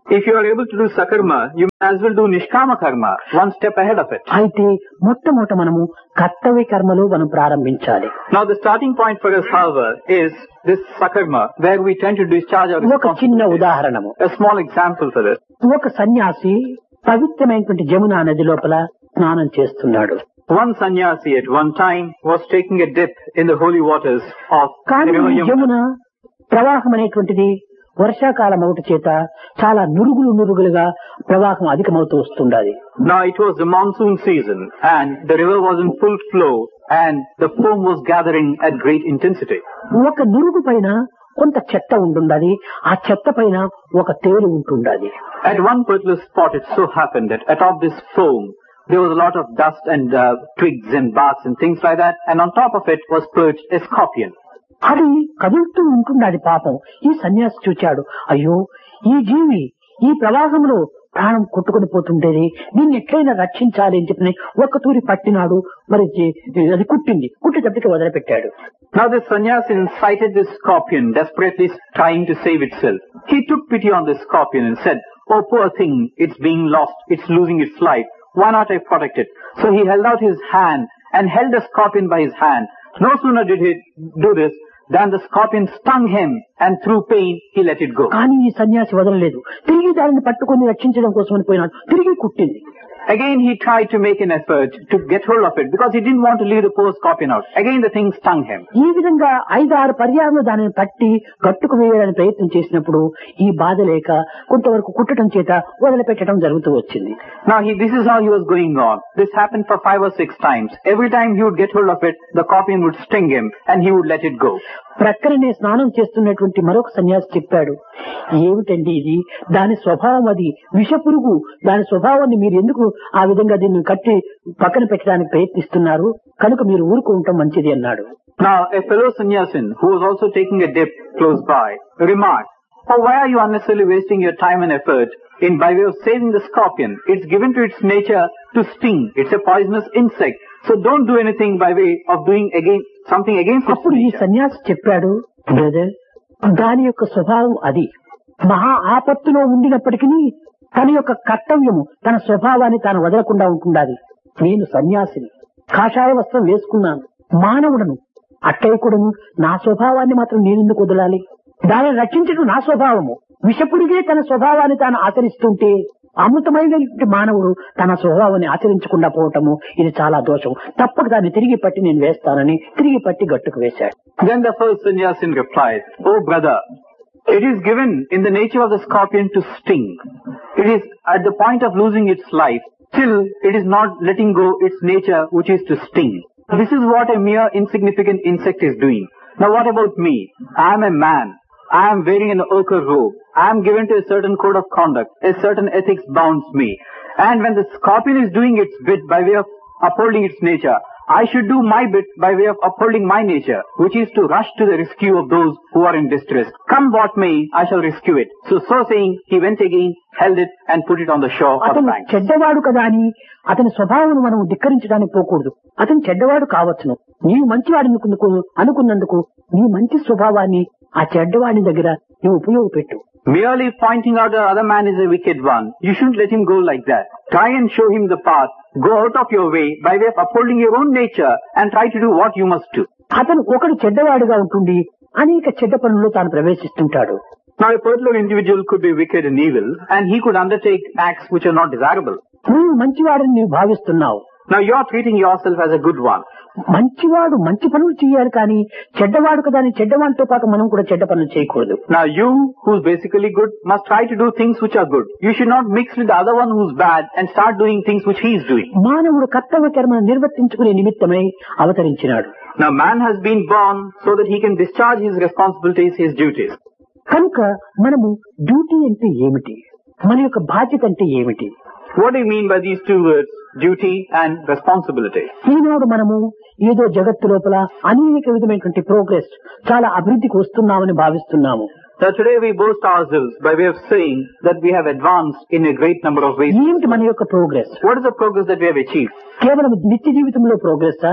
If you are able to do sakarma, you may as well do nishkama karma, one step ahead of it. అయితే మొట్టమొదట మనము కర్తవ్య కర్మలో మనం ప్రారంభించాలి. Now the starting point for us, however, is this sakarma, where we tend to discharge our ఒక చిన్న responsibilities. ఉదాహరణము. A small example for this. ఒక సన్యాసి పవిత్రమైనటువంటి జమునా నది లోపల స్నానం చేస్తున్నాడు. One sannyasi at one time was taking a dip in the holy waters of the కానీ river ఈ Yamuna. జమున ప్రవాహం అనేటువంటిది వర్షాకాలం ఒకటి చేత చాలా నురుగులుగా ప్రవాహం అధికమవుతూ వస్తుండాలి. Now it was the monsoon season and the river was in full flow and the foam was gathering at great intensity. ఒక నురుగు పైన కొంత చెత్త ఉంటుండాలి, ఆ చెత్త పైన ఒక తేలు ఉంటుండాలి. At one particular spot it so happened that atop this foam there was a lot of dust and twigs and barks and things like that, and on top of it was perched a scorpion. అది కదులుతూ ఉంటుండాలి. పాపం ఈ సన్యాసి చూచాడు, అయ్యో ఈ జీవి ఈ ప్రవాహంలో ప్రాణం కొట్టుకుని పోతుండేది, దీన్ని ఎట్లయినా రక్షించాలి అని చెప్పి ఒక్క తూరి పట్టినాడు. మరి అది కుట్టేటప్పటికి వదిలిపెట్టాడు. Now this sannyasi sighted this scorpion desperately trying to save itself. He took pity on this scorpion and said, "Oh poor thing, it's being lost, it's losing its life. Why not I protect it?" So he held out his hand and held the scorpion by his hand. No sooner did he do this than the scorpion stung him, and through pain he let it go. కానీ ఈ సన్యాసి వదలలేదు. తిరిగి దానిని పట్టుకొని రక్షించడం కోసమని పోయినాడు. తిరిగి కుట్టింది. Again he tried to make an effort to get hold of it because he didn't want to leave the poor scorpion out. Again the thing stung him. ఈ విధంగా 5-6 పర్యాలు దానిని పట్టి గట్టుకు వేయాలని ప్రయత్నం చేసినప్పుడు ఈ బాధ లేక కొంతవరకు కుట్టడం చేత వదిలిపెట్టడం జరుగుతూ వచ్చింది. Now this is how he was going on. This happened for 5 or 6 times. Every time he would get hold of it, the scorpion would sting him and he would let it go. ప్రక్కనే స్నానం చేస్తున్నటువంటి మరొక సన్యాసి చెప్పాడు, ఏమిటండి ఇది, దాని స్వభావం అది విషపురుగు, దాని స్వభావాన్ని మీరు ఎందుకు ఆ విధంగా దీన్ని కట్టి పక్కన పెట్టడానికి ప్రయత్నిస్తున్నారు, కనుక మీరు ఊరుకుంటాం మంచిది అన్నాడు. Now a fellow sannyasin who was also taking a dip close by remarked, "Oh, why are you unnecessarily wasting your time and effort by way of saving the scorpion? It's given to its nature to sting. It's a poisonous insect. So don't do anything by way of doing something against its అప్పుడు ఈ nature." సన్యాసి చెప్పాడు, brother, దాని యొక్క స్వభావం అది. మహా ఆపత్తులో ఉండినప్పటికీ తన యొక్క కర్తవ్యము, తన స్వభావాన్ని తాను వదలకుండా ఉంటుండాలి. నేను సన్యాసిని, కాషాయ వస్త్రం వేసుకున్నాను, మానవుడను, అట్టయ్యకుడను, నా స్వభావాన్ని మాత్రం నేనెందుకు వదలాలి? దానిని రక్షించడం నా స్వభావము. విషపుడిగే తన స్వభావాన్ని తాను ఆచరిస్తుంటే అమృతమైనటువంటి మానవుడు తన స్వభావాన్ని ఆచరించకుండా పోవటము ఇది చాలా దోషం. తప్పక దాన్ని తిరిగి పట్టి నేను వేస్తానని తిరిగి పట్టి గట్టుకు వేశాడు. Then the first sannyasin replied, "Oh brother, it is given in the nature of the scorpion to sting. It is at the point of losing its life. Still, it is not letting go its nature, which is to sting. This is what a mere insignificant insect is doing. Now what about me? I am a man. I am wearing an ochre robe. I am given to a certain code of conduct. A certain ethics bounds me. And when the scorpion is doing its bit by way of upholding its nature, I should do my bit by way of upholding my nature, which is to rush to the rescue of those who are in distress. Come what may, I shall rescue it." So saying, he went again, held it and put it on the shore or the అతను bank. చెడ్డవాడు కదా అని అతని స్వభావం మనం ధిక్కరించడానికి పోకూడదు. అతను చెడ్డవాడు కావచ్చును, నీవు మంచివాడు అనుకున్నందుకు నీ మంచి స్వభావాన్ని ఆ చెడ్డవాడి దగ్గర నువ్వు ఉపయోగపెట్టు. Merely pointing out that other man is a wicked one, you shouldn't let him go like that. Try and show him the path. Go out of your way by way of upholding your own nature and try to do what you must do. అతను ఒకడు చెడ్డవాడుగా ఉంటుండి అనేక చెడ్డ పనుల్లో తాను ప్రవేశిస్తుంటాడు. Now a particular individual could be wicked and evil and he could undertake acts which are not desirable. నువ్వు మంచివాడని నీవు భావిస్తున్నావు. Now you are treating yourself as a good one. మంచివాడు మంచి పనులు చేయాలి కానీ చెడ్డవాడు కదా అని చెడ్డవాడితో పాటు మనం కూడా చెడ్డ పనులు చేయకూడదు. Now you, who's basically good, must try to do things which are good. You should not mix with the other one who's bad and start doing things which he is doing. మానవుడు కర్తవ్య కర్మను నిర్వర్తించుకునే నిమిత్తమై అవతరించినాడు. Now man has been born so that he can discharge his responsibilities, his duties. కనుక మనము duty అంటే ఏమిటి, మన యొక్క బాధ్యత అంటే ఏమిటి? What do you mean by these two words, duty and responsibility? ఈనాడు మనము ఏదో జగత్తు లోపల అనేక విధమైనటువంటి ప్రోగ్రెస్, చాలా అభివృద్ధికి వస్తున్నామని భావిస్తున్నాము. Now today we boast ourselves by way of saying that we have advanced in a great number of ways. ఏమిటి మన యొక్క progress? What is the progress that we have achieved? కేవలం నిత్య జీవితంలో progress?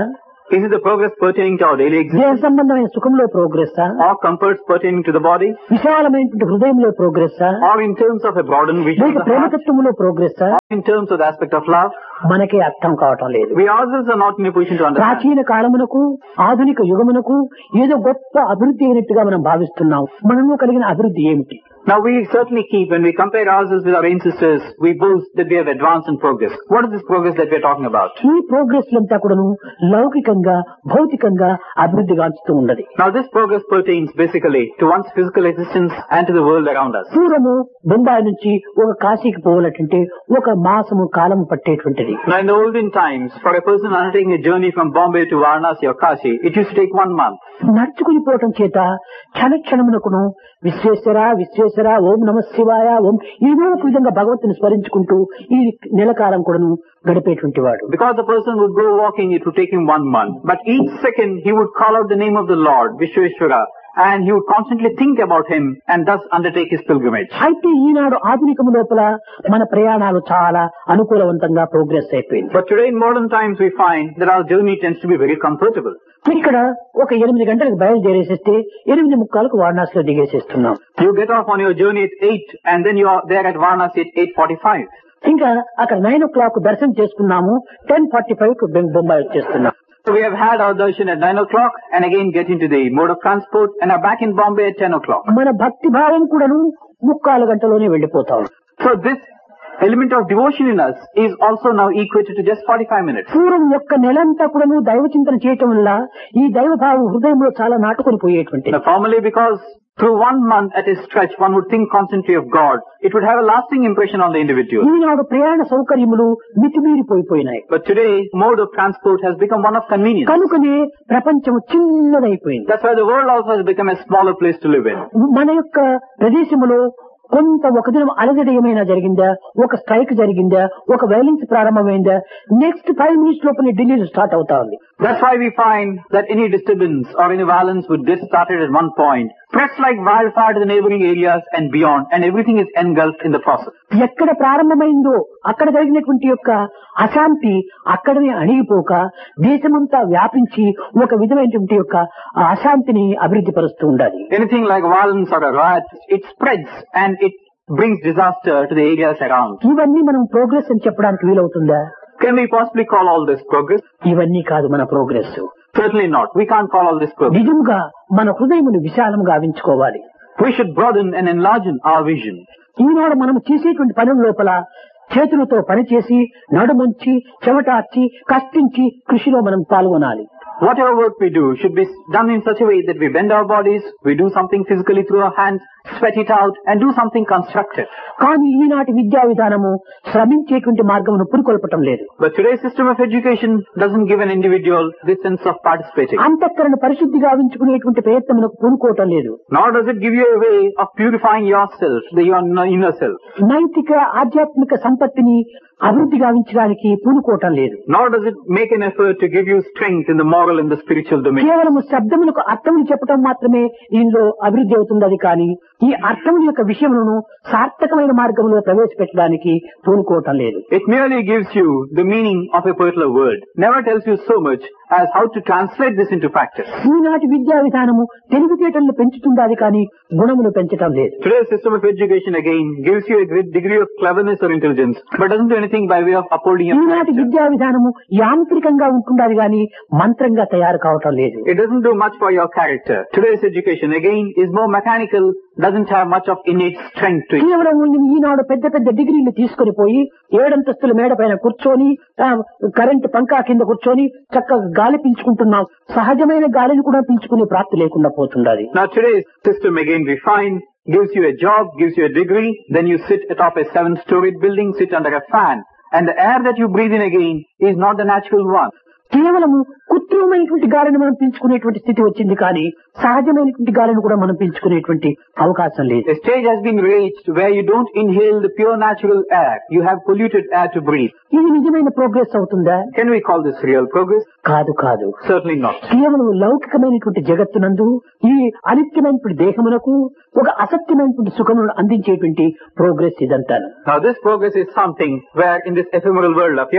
Is it the progress pertaining to our daily దేహ existence సంబంధమైన సుఖంలో progress or comforts pertaining to the body విశాలమైనటువంటి హృదయంలో progress or in terms of a broadened vision of లేక the heart ప్రేమతత్వంలో progress or in terms of the aspect of love? మనకే అర్థం కావటం లేదు. We ourselves are not in a position to understand. ప్రాచీన కాలమునకు ఆధునిక యుగమునకు ఏదో గొప్ప అభివృద్ధి అయినట్టుగా మనం భావిస్తున్నాం. మనలో కలిగిన అభివృద్ధి ఏమిటి? Now we certainly keep, when we compare ourselves with our ancestors, we boast that we have advanced in progress. What is this progress that we are talking about? ఈ ప్రోగ్రెస్ అంతా కూడాను లౌకికంగా భౌతికంగా అభివృద్ధి గాంచుతూ ఉన్నది. Now this progress pertains basically to one's physical existence and to the world around us. పూర్వము బొంబాయి నుంచి ఒక కాశీకి పోవాలంటే ఒక మాసము కాలం పట్టేటువంటిది. Now in the olden times, for a person undertaking a journey from Bombay to Varanasi or Kashi, it used to take 1 month. నడుచుకుని పోవటం చేత క్షణక్షణమునకును విశ్వేశ్వర విశ్వేశ్వర ఓం నమ శివాయ ఓం ఏదో ఒక విధంగా భగవంతుని స్మరించుకుంటూ ఈ నెలకాలం కూడాను గడిపేటువంటి వాడు. Because the person would go walking, it would take him 1 month. But each second he would call out the name of the Lord, Vishweshwara, and he would constantly think about him and thus undertake his pilgrimage. అయితే ఈనాడు ఆధునికము లోపల మన ప్రయాణాలు చాలా అనుకూలవంతంగా progress అయిపోయింది. But today in modern times we find that our journey tends to be very comfortable. ఇక్కడ ఒక 8 గంటలకు బయలుదేరేసేస్తే 8:45కు వారణాసిలో దిగేసేస్తున్నాం. You get off on your journey at 8 and then you are there at Varanasi at 8:45. ఇంకా అక్కడ 9 o'clock దర్శనం చేసుకున్నాము, 10:45కు బొంబాయి వచ్చేస్తున్నాం. So we have had our darshan at 9 o'clock and again get into the mode of transport and are back in Bombay at 10 o'clock. మన భక్తి భావం కూడాను 3/4 గంటలోనే వెళ్లిపోతాం. So this element of devotion in us is also now equated to just 45 minutes. పూర్వం యొక్క నెలంతా కూడాను దైవ చింతన చేయటం వల్ల ఈ దైవ భావం హృదయంలో చాలా నాటుకొని పోయేటువంటి. Now formally, because through 1 month at a stretch one would think constantly of God, it would have a lasting impression on the individual. ఈనాడు ప్రయాణ సౌకర్యములు మితిమీరిపోయినాయి. But today mode of transport has become one of convenience. కనుకనే ప్రపంచం చిన్నదైపోయింది. That's why the world also has become a smaller place to live in. మన యొక్క ప్రదేశంలో కొంత ఒక దినం అలజడి ఏమైనా జరిగిందా, ఒక స్ట్రైక్ జరిగిందా, ఒక వైలెన్స్ ప్రారంభమైందా, నెక్స్ట్ 5 minutes లోపల ఢిల్లీలో స్టార్ట్ అవుతా ఉంది. That's why we find that any disturbance or any violence would get started at one point, spreads like wildfire to the neighboring areas and beyond, and everything is engulfed in the process. ఎక్కడ ప్రారంభమైందో అక్కడ జరిగినటువంటి యొక్క అశాంతి అక్కడనే అణిగిపోక దేశమంతా వ్యాపించి ఒక విధమైనటువంటి యొక్క అశాంతిని అభివృద్ధి పరుస్తూ ఉండాలి. Anything like violence or a riot, it spreads and it brings disaster to the areas around. ఇవన్నీ మనం ప్రోగ్రెస్ అని చెప్పడానికి వీలవుతుందా? Can we possibly call all this progress? ఇవన్నీ కాదు మన progress. Certainly not. We can't call all this progress. నిజంగా మన హృదయమును విశాలంగా గావించుకోవాలి. We should broaden and enlarge our vision. ఈనాడు మనం చేసేటువంటి పనుల లోపల చేతులతో పనిచేసి నడుమంచి చెమటార్చి కష్టించి కృషిలో మనం పాల్గొనాలి. Whatever work we do should be done in such a way that we bend our bodies, we do something physically through our hands, sweat it out and do something constructive. కానీ ఈనాటి విద్యా విధానము శ్రమించేటువంటి మార్గమును పురికొల్పటం లేదు. But today's system of education doesn't give an individual this sense of participating. అంతఃకరణ పరిశుద్ధి గావించుకునేటువంటి ప్రయత్నమునకు పూనుకోవటం లేదు. Nor does it give you a way of purifying yourself, your inner self. నైతిక ఆధ్యాత్మిక సంపత్తిని అభివృద్ధి గావించడానికి పూనుకోవటం లేదు. Nor does it make an effort to give you strength in the moral and the spiritual domain. కేవలం శబ్దములకు అర్థములు చెప్పడం మాత్రమే దీనిలో అభివృద్ధి అవుతుంది కానీ ఈ అర్థముల యొక్క విషయములను సార్థకమైన మార్గంలో ప్రవేశపెట్టడానికి పూనుకోవటం లేదు. It merely gives you the meaning of a particular word. Never tells you so much as how to translate this into practice. ఈనాటి విద్యా విధానము తెలివితేటలను పెంచుతుండాలి కానీ గుణమును పెంచటం లేదు. Today's system of education again gives you a great degree of cleverness or intelligence, but doesn't do anything by way of upholding your ఈనాటి character. విద్యా విధానము యాంత్రికంగా ఉంటుండాలి కానీ మంత్రంగా తయారు కావటం లేదు. It doesn't do much for your character. Today's education again is more mechanical, doesn't have much of innate strength to it. కేవలం ఈనాడు పెద్ద పెద్ద డిగ్రీలు తీసుకొని పోయి 7 అంతస్తుల మేడ పైన కూర్చొని కరెంటు పంకా కింద కూర్చొని చక్కగా గాలి పీల్చుకుంటున్నాం. సహజమైన గాలిని కూడా పీల్చుకునే ప్రాప్తి లేకుండా పోతుండాలి. Now today's system again we find gives you a job, gives you a degree, then you sit atop a 7-storied building, sit under a fan, and the air that you breathe in again is not the natural one. కేవలము కృత్రిమైనటువంటి గాలిని మనం పీల్చుకునేటువంటి స్థితి వచ్చింది కానీ సహజమైనటువంటి గాలిని కూడా మనం పీల్చుకునేటువంటి అవకాశం లేదు. A stage has been reached where you don't inhale the pure natural air. You have polluted air to breathe. ఇది నిజమైన ప్రోగ్రెస్ అవుతుందా? Can we call this real progress? కాదు. Certainly not. కేవలం లౌకికమైనటువంటి జగత్తునందు ఈ అనిత్యమైనటువంటి దేహమునకు ఒక అసత్యమైనటువంటి సుఖమును అందించేటువంటి ప్రోగ్రెస్ ఇదంతా. Now this progress is something where in this ephemeral world of yours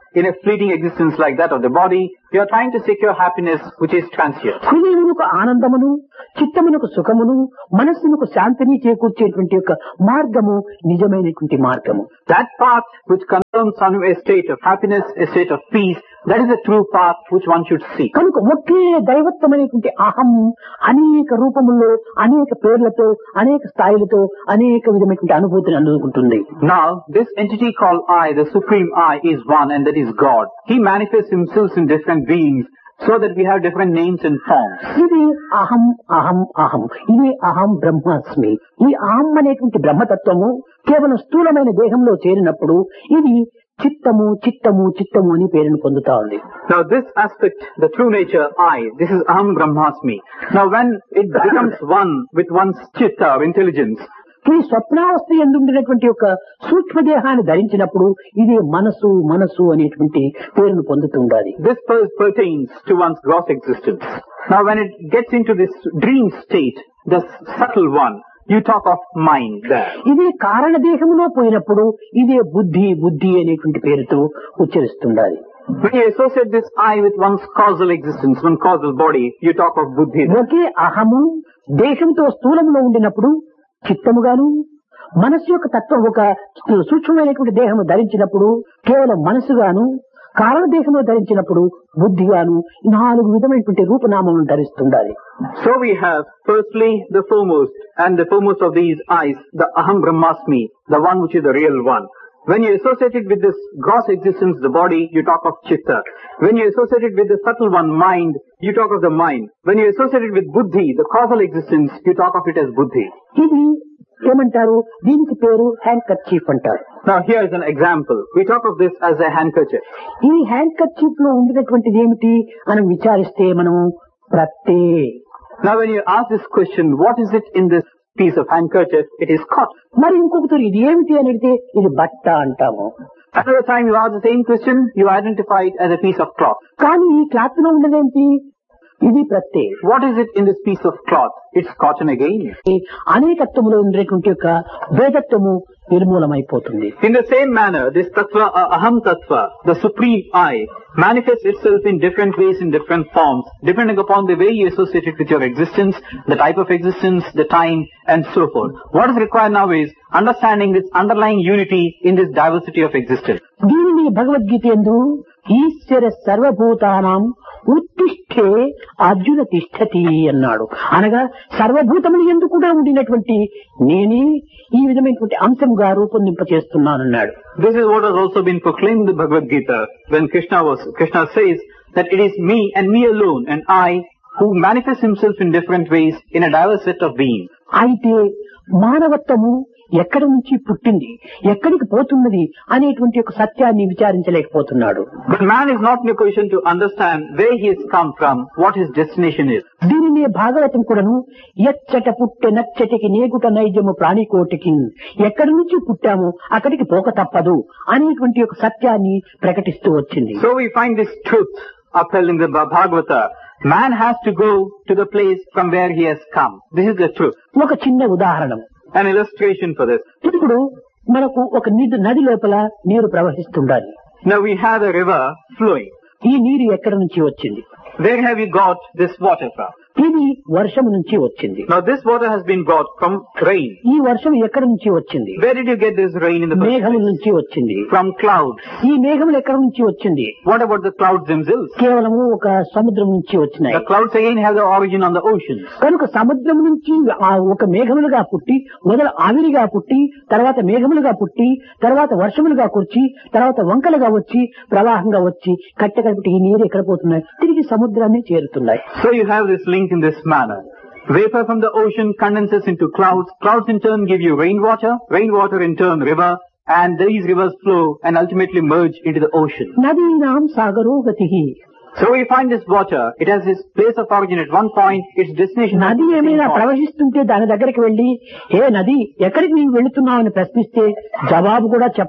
in a fleeting existence like that of the body. You are trying to secure happiness which is transient. హృదయమునకు ఆనందమును, చిత్తమునకు సుఖమును, మనస్సునకు శాంతిని చేకూర్చేటువంటి యొక్క మార్గము నిజమైనటువంటి మార్గము. That path which confirms on a state of happiness, a state of peace, that is the true path which one should seek. కనుక ఒకే దైవత్వమైనటువంటి అహం అనేక రూపముల్లో, అనేక పేర్లతో, అనేక స్థాయిలతో, అనేక విధమైనటువంటి అనుభూతిని అందుకుంటుంది. Now, this entity called I, the supreme I, is one, and that is God. He manifests himself in different beings, so that we have different names and forms. ఇది అహం అహం అహం, ఇది అహం బ్రహ్మాస్మి. ఈ అహం అనేటువంటి బ్రహ్మతత్వము కేవలం స్థూలమైన దేహంలో చేరినప్పుడు ఇది చిత్తము చిత్తము చిత్తము అని పేరును పొందుతా ఉంది. Now this aspect, the true nature I, this is Aham Brahmasmi. Now when it becomes one with one's chitta or intelligence, ఈ స్వప్నావస్థ ఎందుండినటువంటి యొక్క సూక్ష్మదేహాన్ని ధరించినప్పుడు ఇది మనసు మనసు అనేటువంటి పేరును పొందుతుండాలి. this pertains to one's gross existence. Now when it gets into this dream state, the subtle one, you talk of mind there. ఇది కారణదేహములో పోయినప్పుడు ఇదే బుద్ధి బుద్ధి అనేటువంటి పేరుతో ఉచ్చరిస్తుండాలి. When you associate this I with one's causal existence, one causal body, you talk of buddhi. ఒకే అహము దేశంతో స్థూలంలో ఉండినప్పుడు చిత్తముగాను, మనస్సు యొక్క తత్వం ఒక సూక్ష్మమైనటువంటి దేహము ధరించినప్పుడు కేవలం మనసుగాను, కారణదేహంలో ధరించినప్పుడు బుద్ధిగాను, 4 విధమైనటువంటి రూపనామములను ధరిస్తుండాలి. So we have firstly the foremost, and the foremost of these eyes, the Aham Brahmasmi, the one which is the real one. When you associate it with this gross existence, the body, you talk of chitta. When you associate it with the subtle one, mind, you talk of the mind. When you associate it with buddhi, the causal existence, you talk of it as buddhi. ఇది ఏమంటారు, దీనికి పేరు hand kerchief అంటారు. Now here is an example. We talk of this as a handkerchief. ఈ hand kerchief లో ఉండినటువంటిది ఏమిటి అని విచారిస్తే మనము ప్రత్తే. Now when you ask this question, what is it in this piece of handkerchief? It is cotton. మరి ఇంకొకరు ఇది ఏమిటి అని అడిగితే ఇది బట్ట అంటాము. Another time you ask the same question, you identify it as a piece of cloth. కానీ ఈ క్లాత్ లో ఉండేదేంటి, ఇది ప్రత్తే. What is it in this piece of cloth? It's cotton again. అనేకత్వములో ఉండేటువంటి యొక్క భేదత్వము నిర్మూలమైపోతుంది. In the same manner, this tattva, aham tattva, the supreme I, manifests itself in different ways, in different forms, depending upon the way you associate it with your existence, the type of existence, the time, and so forth. What is required now is understanding this underlying unity in this diversity of existence. దీనిని భగవద్గీత యందు ఈశ్వర సర్వభూతానాం ఉత్తిష్ఠే అర్జున తిష్ఠతి అన్నాడు. అనగా సర్వభూతములు యందు కూడా ఉండినటువంటి నేనే ఈ విధమైనటువంటి అంశంగా రూపొందింప చేస్తున్నానన్నాడు. This is what has also been proclaimed in the Bhagavad Gita when Krishna says that it is me and me alone and I who manifests himself in different ways in a diverse set of beings. అయితే మానవత్వము ఎక్కడి నుంచి పుట్టింది, ఎక్కడికి పోతున్నది అనేటువంటి ఒక సత్యాన్ని విచారించలేకపోతున్నాడు. But man is not in a position to understand where he has come from, what his destination is. దీనిని భాగవతం కూడాను ఎచ్చట పుట్టె నచ్చటికి నేగుట నైజము ప్రాణికోటికి, ఎక్కడి నుంచి పుట్టాము అక్కడికి పోక తప్పదు అనేటువంటి ఒక సత్యాన్ని ప్రకటిస్తూ వచ్చింది. So we find this truth upheld in the Bhagavata. Man has to go to the place from where he has come. This is the truth. ఒక చిన్న ఉదాహరణ, An illustration for this. ఇప్పుడు మనకు ఒక నది లోపల నీరు ప్రవహిస్తుండాలి. Now we have a river flowing. ఈ నీరు ఎక్కడి నుంచి వచ్చింది? Where have you got this water from? ఇది వర్షము నుంచి వచ్చింది. Now this water has been brought from rain. ఈ వర్షం ఎక్కడి నుంచి వచ్చింది? Where did you get this rain in the first మేఘముల place? నుంచి వచ్చింది. From clouds. ఈ మేఘములు ఎక్కడి నుంచి వచ్చింది? What about the clouds themselves? కేవలము ఒక సముద్రం నుంచి వచ్చినాయి. The clouds again have the origin on the oceans. కనుక సముద్రం నుంచి ఆ ఒక మేఘములుగా పుట్టి, మొదలు ఆవిరిగా పుట్టి, తర్వాత మేఘములుగా పుట్టి, తర్వాత వర్షములుగా కుర్చి, తర్వాత వంకలుగా వచ్చి, ప్రవాహంగా వచ్చి, కట్టెకట్టి ఈ నీరు ఎక్కడ పోతున్నాయి? తిరిగి సముద్రాన్ని చేరుతున్నాయి. So you have this link in this manner. Vapor from the ocean condenses into clouds. Clouds in turn give you rainwater. Rainwater in turn river. And these rivers flow and ultimately merge into the ocean. నదీనాం సాగరో గతిః. So we find this water. It has its place of origin at one point. Its destination. నది ఏమైనా ప్రవహిస్తుంటే దాని దగ్గరికి వెళ్లి, ఏ నది ఎక్కడికి నీవు వెళుతున్నావు అని ప్రశ్నిస్తే జవాబు కూడా చెప్పదు.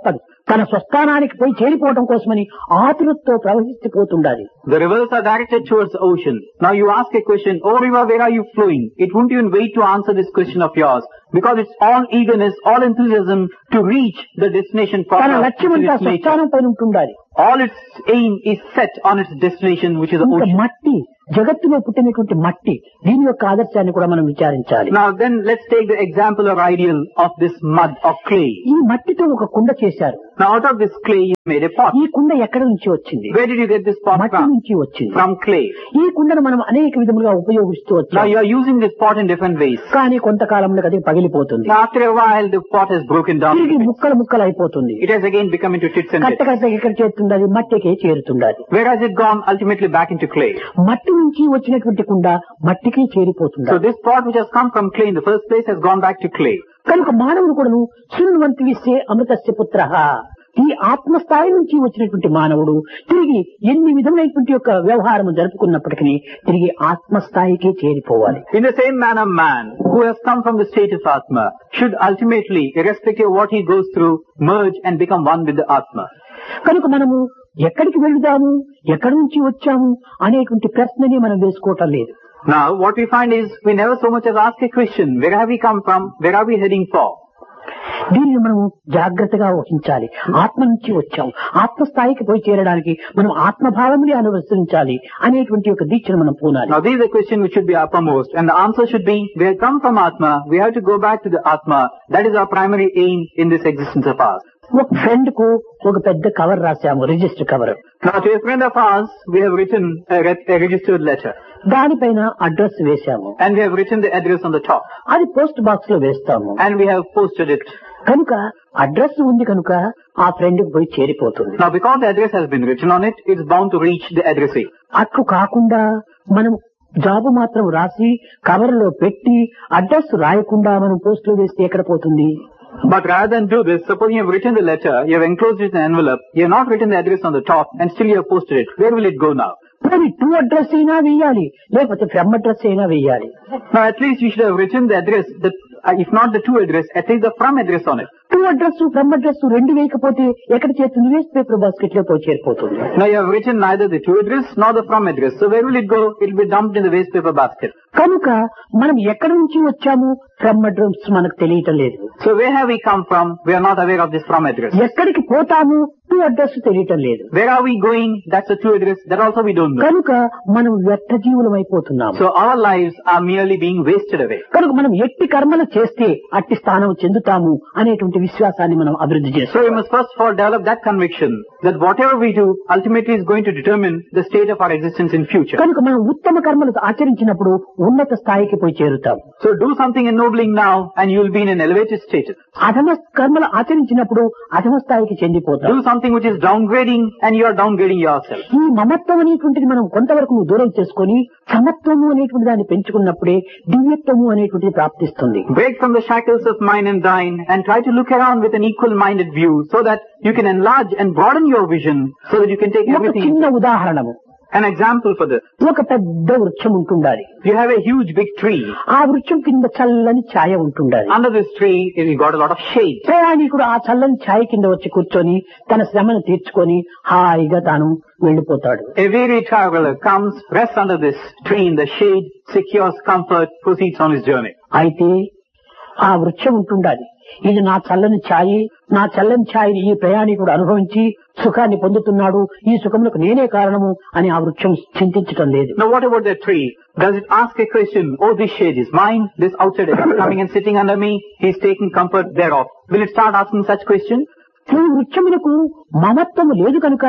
తన స్వస్థానానికి పోయి చేరిపోవడం కోసమని ఆతురతతో ప్రవహిస్తుపోతుండాలి. The rivers are directed towards the ocean. Now you ask a question, oh river, where are you flowing? It won't even wait to answer this question of yours, because it's all eagerness, all enthusiasm to reach the destination తన proper, లక్ష్యం which is అంతా its nature. స్వస్థానం పైన ఉంటుండాలి. All its aim is set on its destination, which is the ఇంకా ocean. మట్టి, జగత్తులో పుట్టినటువంటి మట్టి, దీని యొక్క ఆదర్శాన్ని కూడా మనం విచారించాలి. Now then, let's take the example or ideal of this mud or clay. ఈ మట్టితో ఒక కుండ చేశారు. Now out of this clay you made a pot. ఈ కుండ ఎక్కడి నుంచి వచ్చింది? Where did you get this pot మట్టి from? నుంచి వచ్చింది. From clay. ఈ కుండను మనం అనేక విధములుగా ఉపయోగిస్తూ Now వచ్చాం. you are using this pot in different ways. కానీ కొంతకాలంలో అది పగిలిపోతుంది. Now after a while the pot has broken down. తిరిగి ముక్కలు ముక్కలు అయిపోతుంది. It has again become into tits and కట్ట bits. కట్ట ఎక్కడ చేరుతుండాలి? మట్టికే చేరుతుండాలి. Where has it gone? Ultimately back into clay. మట్టి నుంచి వచ్చినటువంటి కుండ మట్టికి So చేరిపోతుంది. this pot which has come from clay in the first place has gone back to clay. కనుక మానవుడు కూడాను శృణ్వంతి విశ్వే అమృతస్య పుత్రః. ఈ ఆత్మస్థాయి నుంచి వచ్చినటువంటి మానవుడు తిరిగి ఎన్ని విధములైనటువంటి యొక్క వ్యవహారం జరుపుకున్నప్పటికీ తిరిగి ఆత్మస్థాయికి చేరిపోవాలి. In the same manner, man who has come from the state of Atma should ultimately, irrespective of what he goes through, merge and become one with the Atma. కనుక మనము ఎక్కడికి వెళుదాము, ఎక్కడి నుంచి వచ్చాము అనేటువంటి ప్రశ్నని మనం వేసుకోవటం లేదు. Now what we find is we never so much as ask a question, where have we come from, where are we heading for? దీనిని మనము జాగ్రత్తగా వహించాలి. ఆత్మ నుంచి వచ్చాము, ఆత్మస్థాయికి పోయి చేరడానికి మనం ఆత్మభావంని అనుసరించాలి అనేటువంటి ఒక దీక్షను మనం పూనాలి. Now this is a question which should be uppermost, and the answer should be, we have come from Atma, we have to go back to the Atma. That is our primary aim in this existence of ours. ఒక friend కు ఒక పెద్ద cover రాశాము, register cover. Now to a friend of ours, we have written a registered letter, దానిపైన address వేశాము. and we have written the address on the top, అది post box లో వేస్తాము. and we have posted it. కనుక address ఉంది కనుక ఆ friend కు పోయి చేరిపోతుంది. Now because the address has been written on it, it's bound to reach the addressee. అట్లు కాకుండా మనం జాబు మాత్రం రాసి కవర్ లో పెట్టి అడ్రస్ రాయకుండా మనం పోస్ట్ లో వేస్తే ఎక్కడ పోతుంది? But rather than do this, suppose you have written the letter, you have enclosed it in an envelope, you have not written the address on the top, and still you have posted it. Where will it go now? మరి to address అయినా వేయాలి, లేకపోతే from address అయినా వేయాలి. Now at least you should have written the address, if not the to address, at least the from address on it. To address from address రెండు వేయకపోతే ఎక్కడ చేరుతుంది? వేస్ట్ పేపర్ బాస్కెట్ లో పోయి చేరిపోతుంది. Now you have written neither the to address nor the from address. So where will it go? It will be dumped in the waste paper basket. కనుక మనం ఎక్కడి నుంచి వచ్చాము, ఫ్రమ్ అడ్రస్ మనకు తెలియటం లేదు. So where have we come from? We are not aware of this from address. ఎక్కడికి పోతాము, టు అడ్రస్ తెలియటం లేదు. Where are we going? That's the to address. That also we don't know. కనుక మనం వ్యర్థ జీవులం అయిపోతున్నాము. So our lives are merely being wasted away. కనుక మనం ఎట్టి కర్మలు చేస్తే అట్టి స్థానం చెందుతాము అనేటువంటి విశ్వాసాన్ని మనం అభివృద్ధి So we చేస్తాం. must first of all develop that conviction that whatever we do ultimately is going to determine the state of our existence in future. కనుక మనం ఉత్తమ కర్మలు ఆచరించినప్పుడు ఉన్నత స్థాయికి పోయి చేరుతాం. So do something ennobling now and you will be in an elevated status. అధమ కర్మలు ఆచరించినప్పుడు అధమ స్థాయికి చెందిపోతాం. Do something which is downgrading and you are downgrading yourself. ఈ మమత్వం అనేటువంటిది మనం కొంతవరకు దూరం చేసుకొని సమత్వము అనేటువంటి దాన్ని పెంచుకున్నప్పుడే దివ్యత్వము అనేటువంటిది ప్రాప్తిస్తుంది. Break from the shackles of mine and thine and try to look around with an equal-minded view so that you can enlarge and broaden your vision so that you can take ఒక everything. చిన్న ఉదాహరణము, An example for this. ఒక పెద్ద వృక్షం ఉంటుండాలి. You have a huge big tree. ఆ వృక్షం కింద చల్లని ఛాయ ఉంటుండాలి. Under this tree, you got a lot of shade. ప్రయాణికుడు ఆ చల్లని ఛాయ కింద వచ్చి కూర్చొని తన శ్రమను తీర్చుకొని హాయిగా తాను వెళ్లిపోతాడు. A weary traveler comes, rests under this tree in the shade, secures comfort, proceeds on his journey. అయితే ఆ వృక్షం ఉంటుండాలి, ఇది నా చల్లని ఛాయి, నా చల్లని ఛాయని ఈ ప్రయాణికుడు అనుభవించి సుఖాన్ని పొందుతున్నాడు, ఈ సుఖములకు నేనే కారణము అని ఆ వృక్షం చింతించటం లేదు. Now what about that tree? Does it ask a question, oh this shade is mine, this outsider is coming and sitting under me, he is taking comfort thereof. Will it start asking such questions? ఈ వృక్షమునకు మమత్వము లేదు కనుక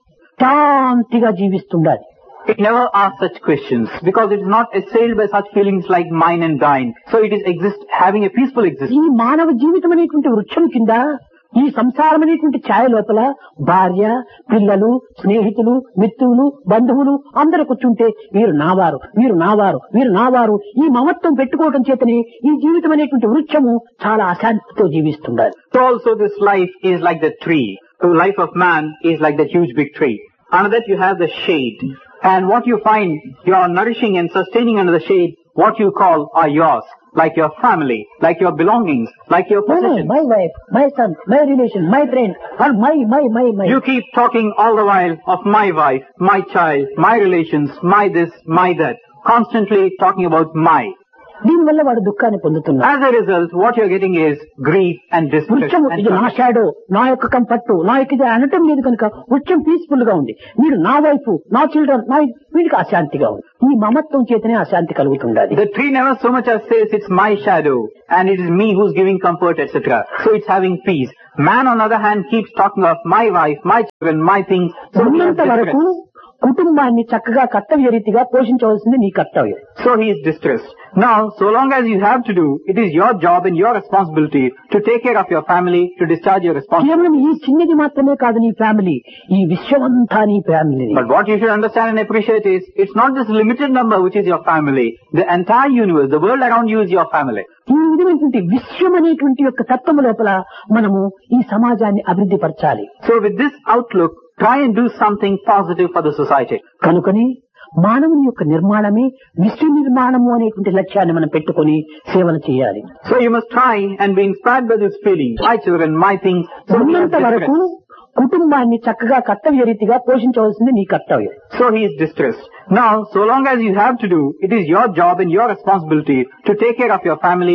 శాంతిగా జీవిస్తుండాలి. It never asks such questions because it is not assailed by such feelings like mine and thine. So it is having a peaceful ఈ existence. మానవ జీవితం అనేటువంటి వృక్షం కింద ఈ సంసారం అనేటువంటి ఛాయ లోపల భార్య, పిల్లలు, స్నేహితులు, మిత్రులు, బంధువులు అందరూ కూర్చుంటే వీరు నావారు, వీరు నావారు, వీరు నావారు, ఈ మమత్వం పెట్టుకోవడం చేతనే ఈ జీవితం అనేటువంటి వృక్షము చాలా అశాంతితో జీవిస్తుండాలి. So also this life is like the tree. The life of man is like that huge big tree. Under that you have the shade. And what you find, you are nourishing and sustaining under the shade, what you call are yours. like your family, like your belongings, like your No, possessions. my wife, my son, my relation, my friend, or my. You keep talking all the while of my wife, my child, my relations, my this, my that. Constantly talking about my. దీనివల్ల వాడు దుఃఖాన్ని పొందుతున్నాడు. As a result, what you're getting is grief and distress. వృక్షం and ఇది నా torment. Shadow, నా యొక్క comfort, నా యొక్క ఇది అనటం లేదు కనుక వృక్షం పీస్ఫుల్ గా ఉంది. మీరు నా వైఫ్, నా చిల్డ్రన్, వీడికి అశాంతిగా ఉంది. ఈ మమత్వం చేతనే అశాంతి కలుగుతుండాలి. The tree never so much as says it's my shadow and it is me who's giving comfort, etc. So it's having peace. Man on the other hand keeps talking of my wife, my children, my things. So he has ఉన్నంత వరకు distress. కుటుంబాన్ని చక్కగా కర్తవ్య రీతిగా పోషించవలసింది నీ కర్తవ్యం. So he is distressed. Now, so long as you have to do, it is your job and your responsibility to take care of your family, to discharge your responsibility. కేవలం ఈ చిన్నది మాత్రమే కాదు నీ ఫ్యామిలీ, ఈ విశ్వమంతా నీ family. But what you should understand and appreciate is, it's not this limited number which is your family. The entire universe, the world around you is your family. ఈ విధమైనటువంటి విశ్వం అనేటువంటి యొక్క తత్వము లోపల మనము ఈ సమాజాన్ని అభివృద్ధి పరచాలి. So with this outlook, try and do something positive for the society. కనుకని మానవుని యొక్క నిర్మాణమే విశ్వ నిర్మాణము అనేటువంటి లక్ష్యాన్ని మనం పెట్టుకొని సేవలు చేయాలి. So you must try and be inspired by this feeling. My children, my things. So he has ఉన్నంత వరకు distress. కుటుంబాన్ని చక్కగా కర్తవ్య రీతిగా పోషించవలసింది నీ కర్తవ్యం. So he is distressed. Now, so long as you have to do, it is your job and your responsibility to take care of your family,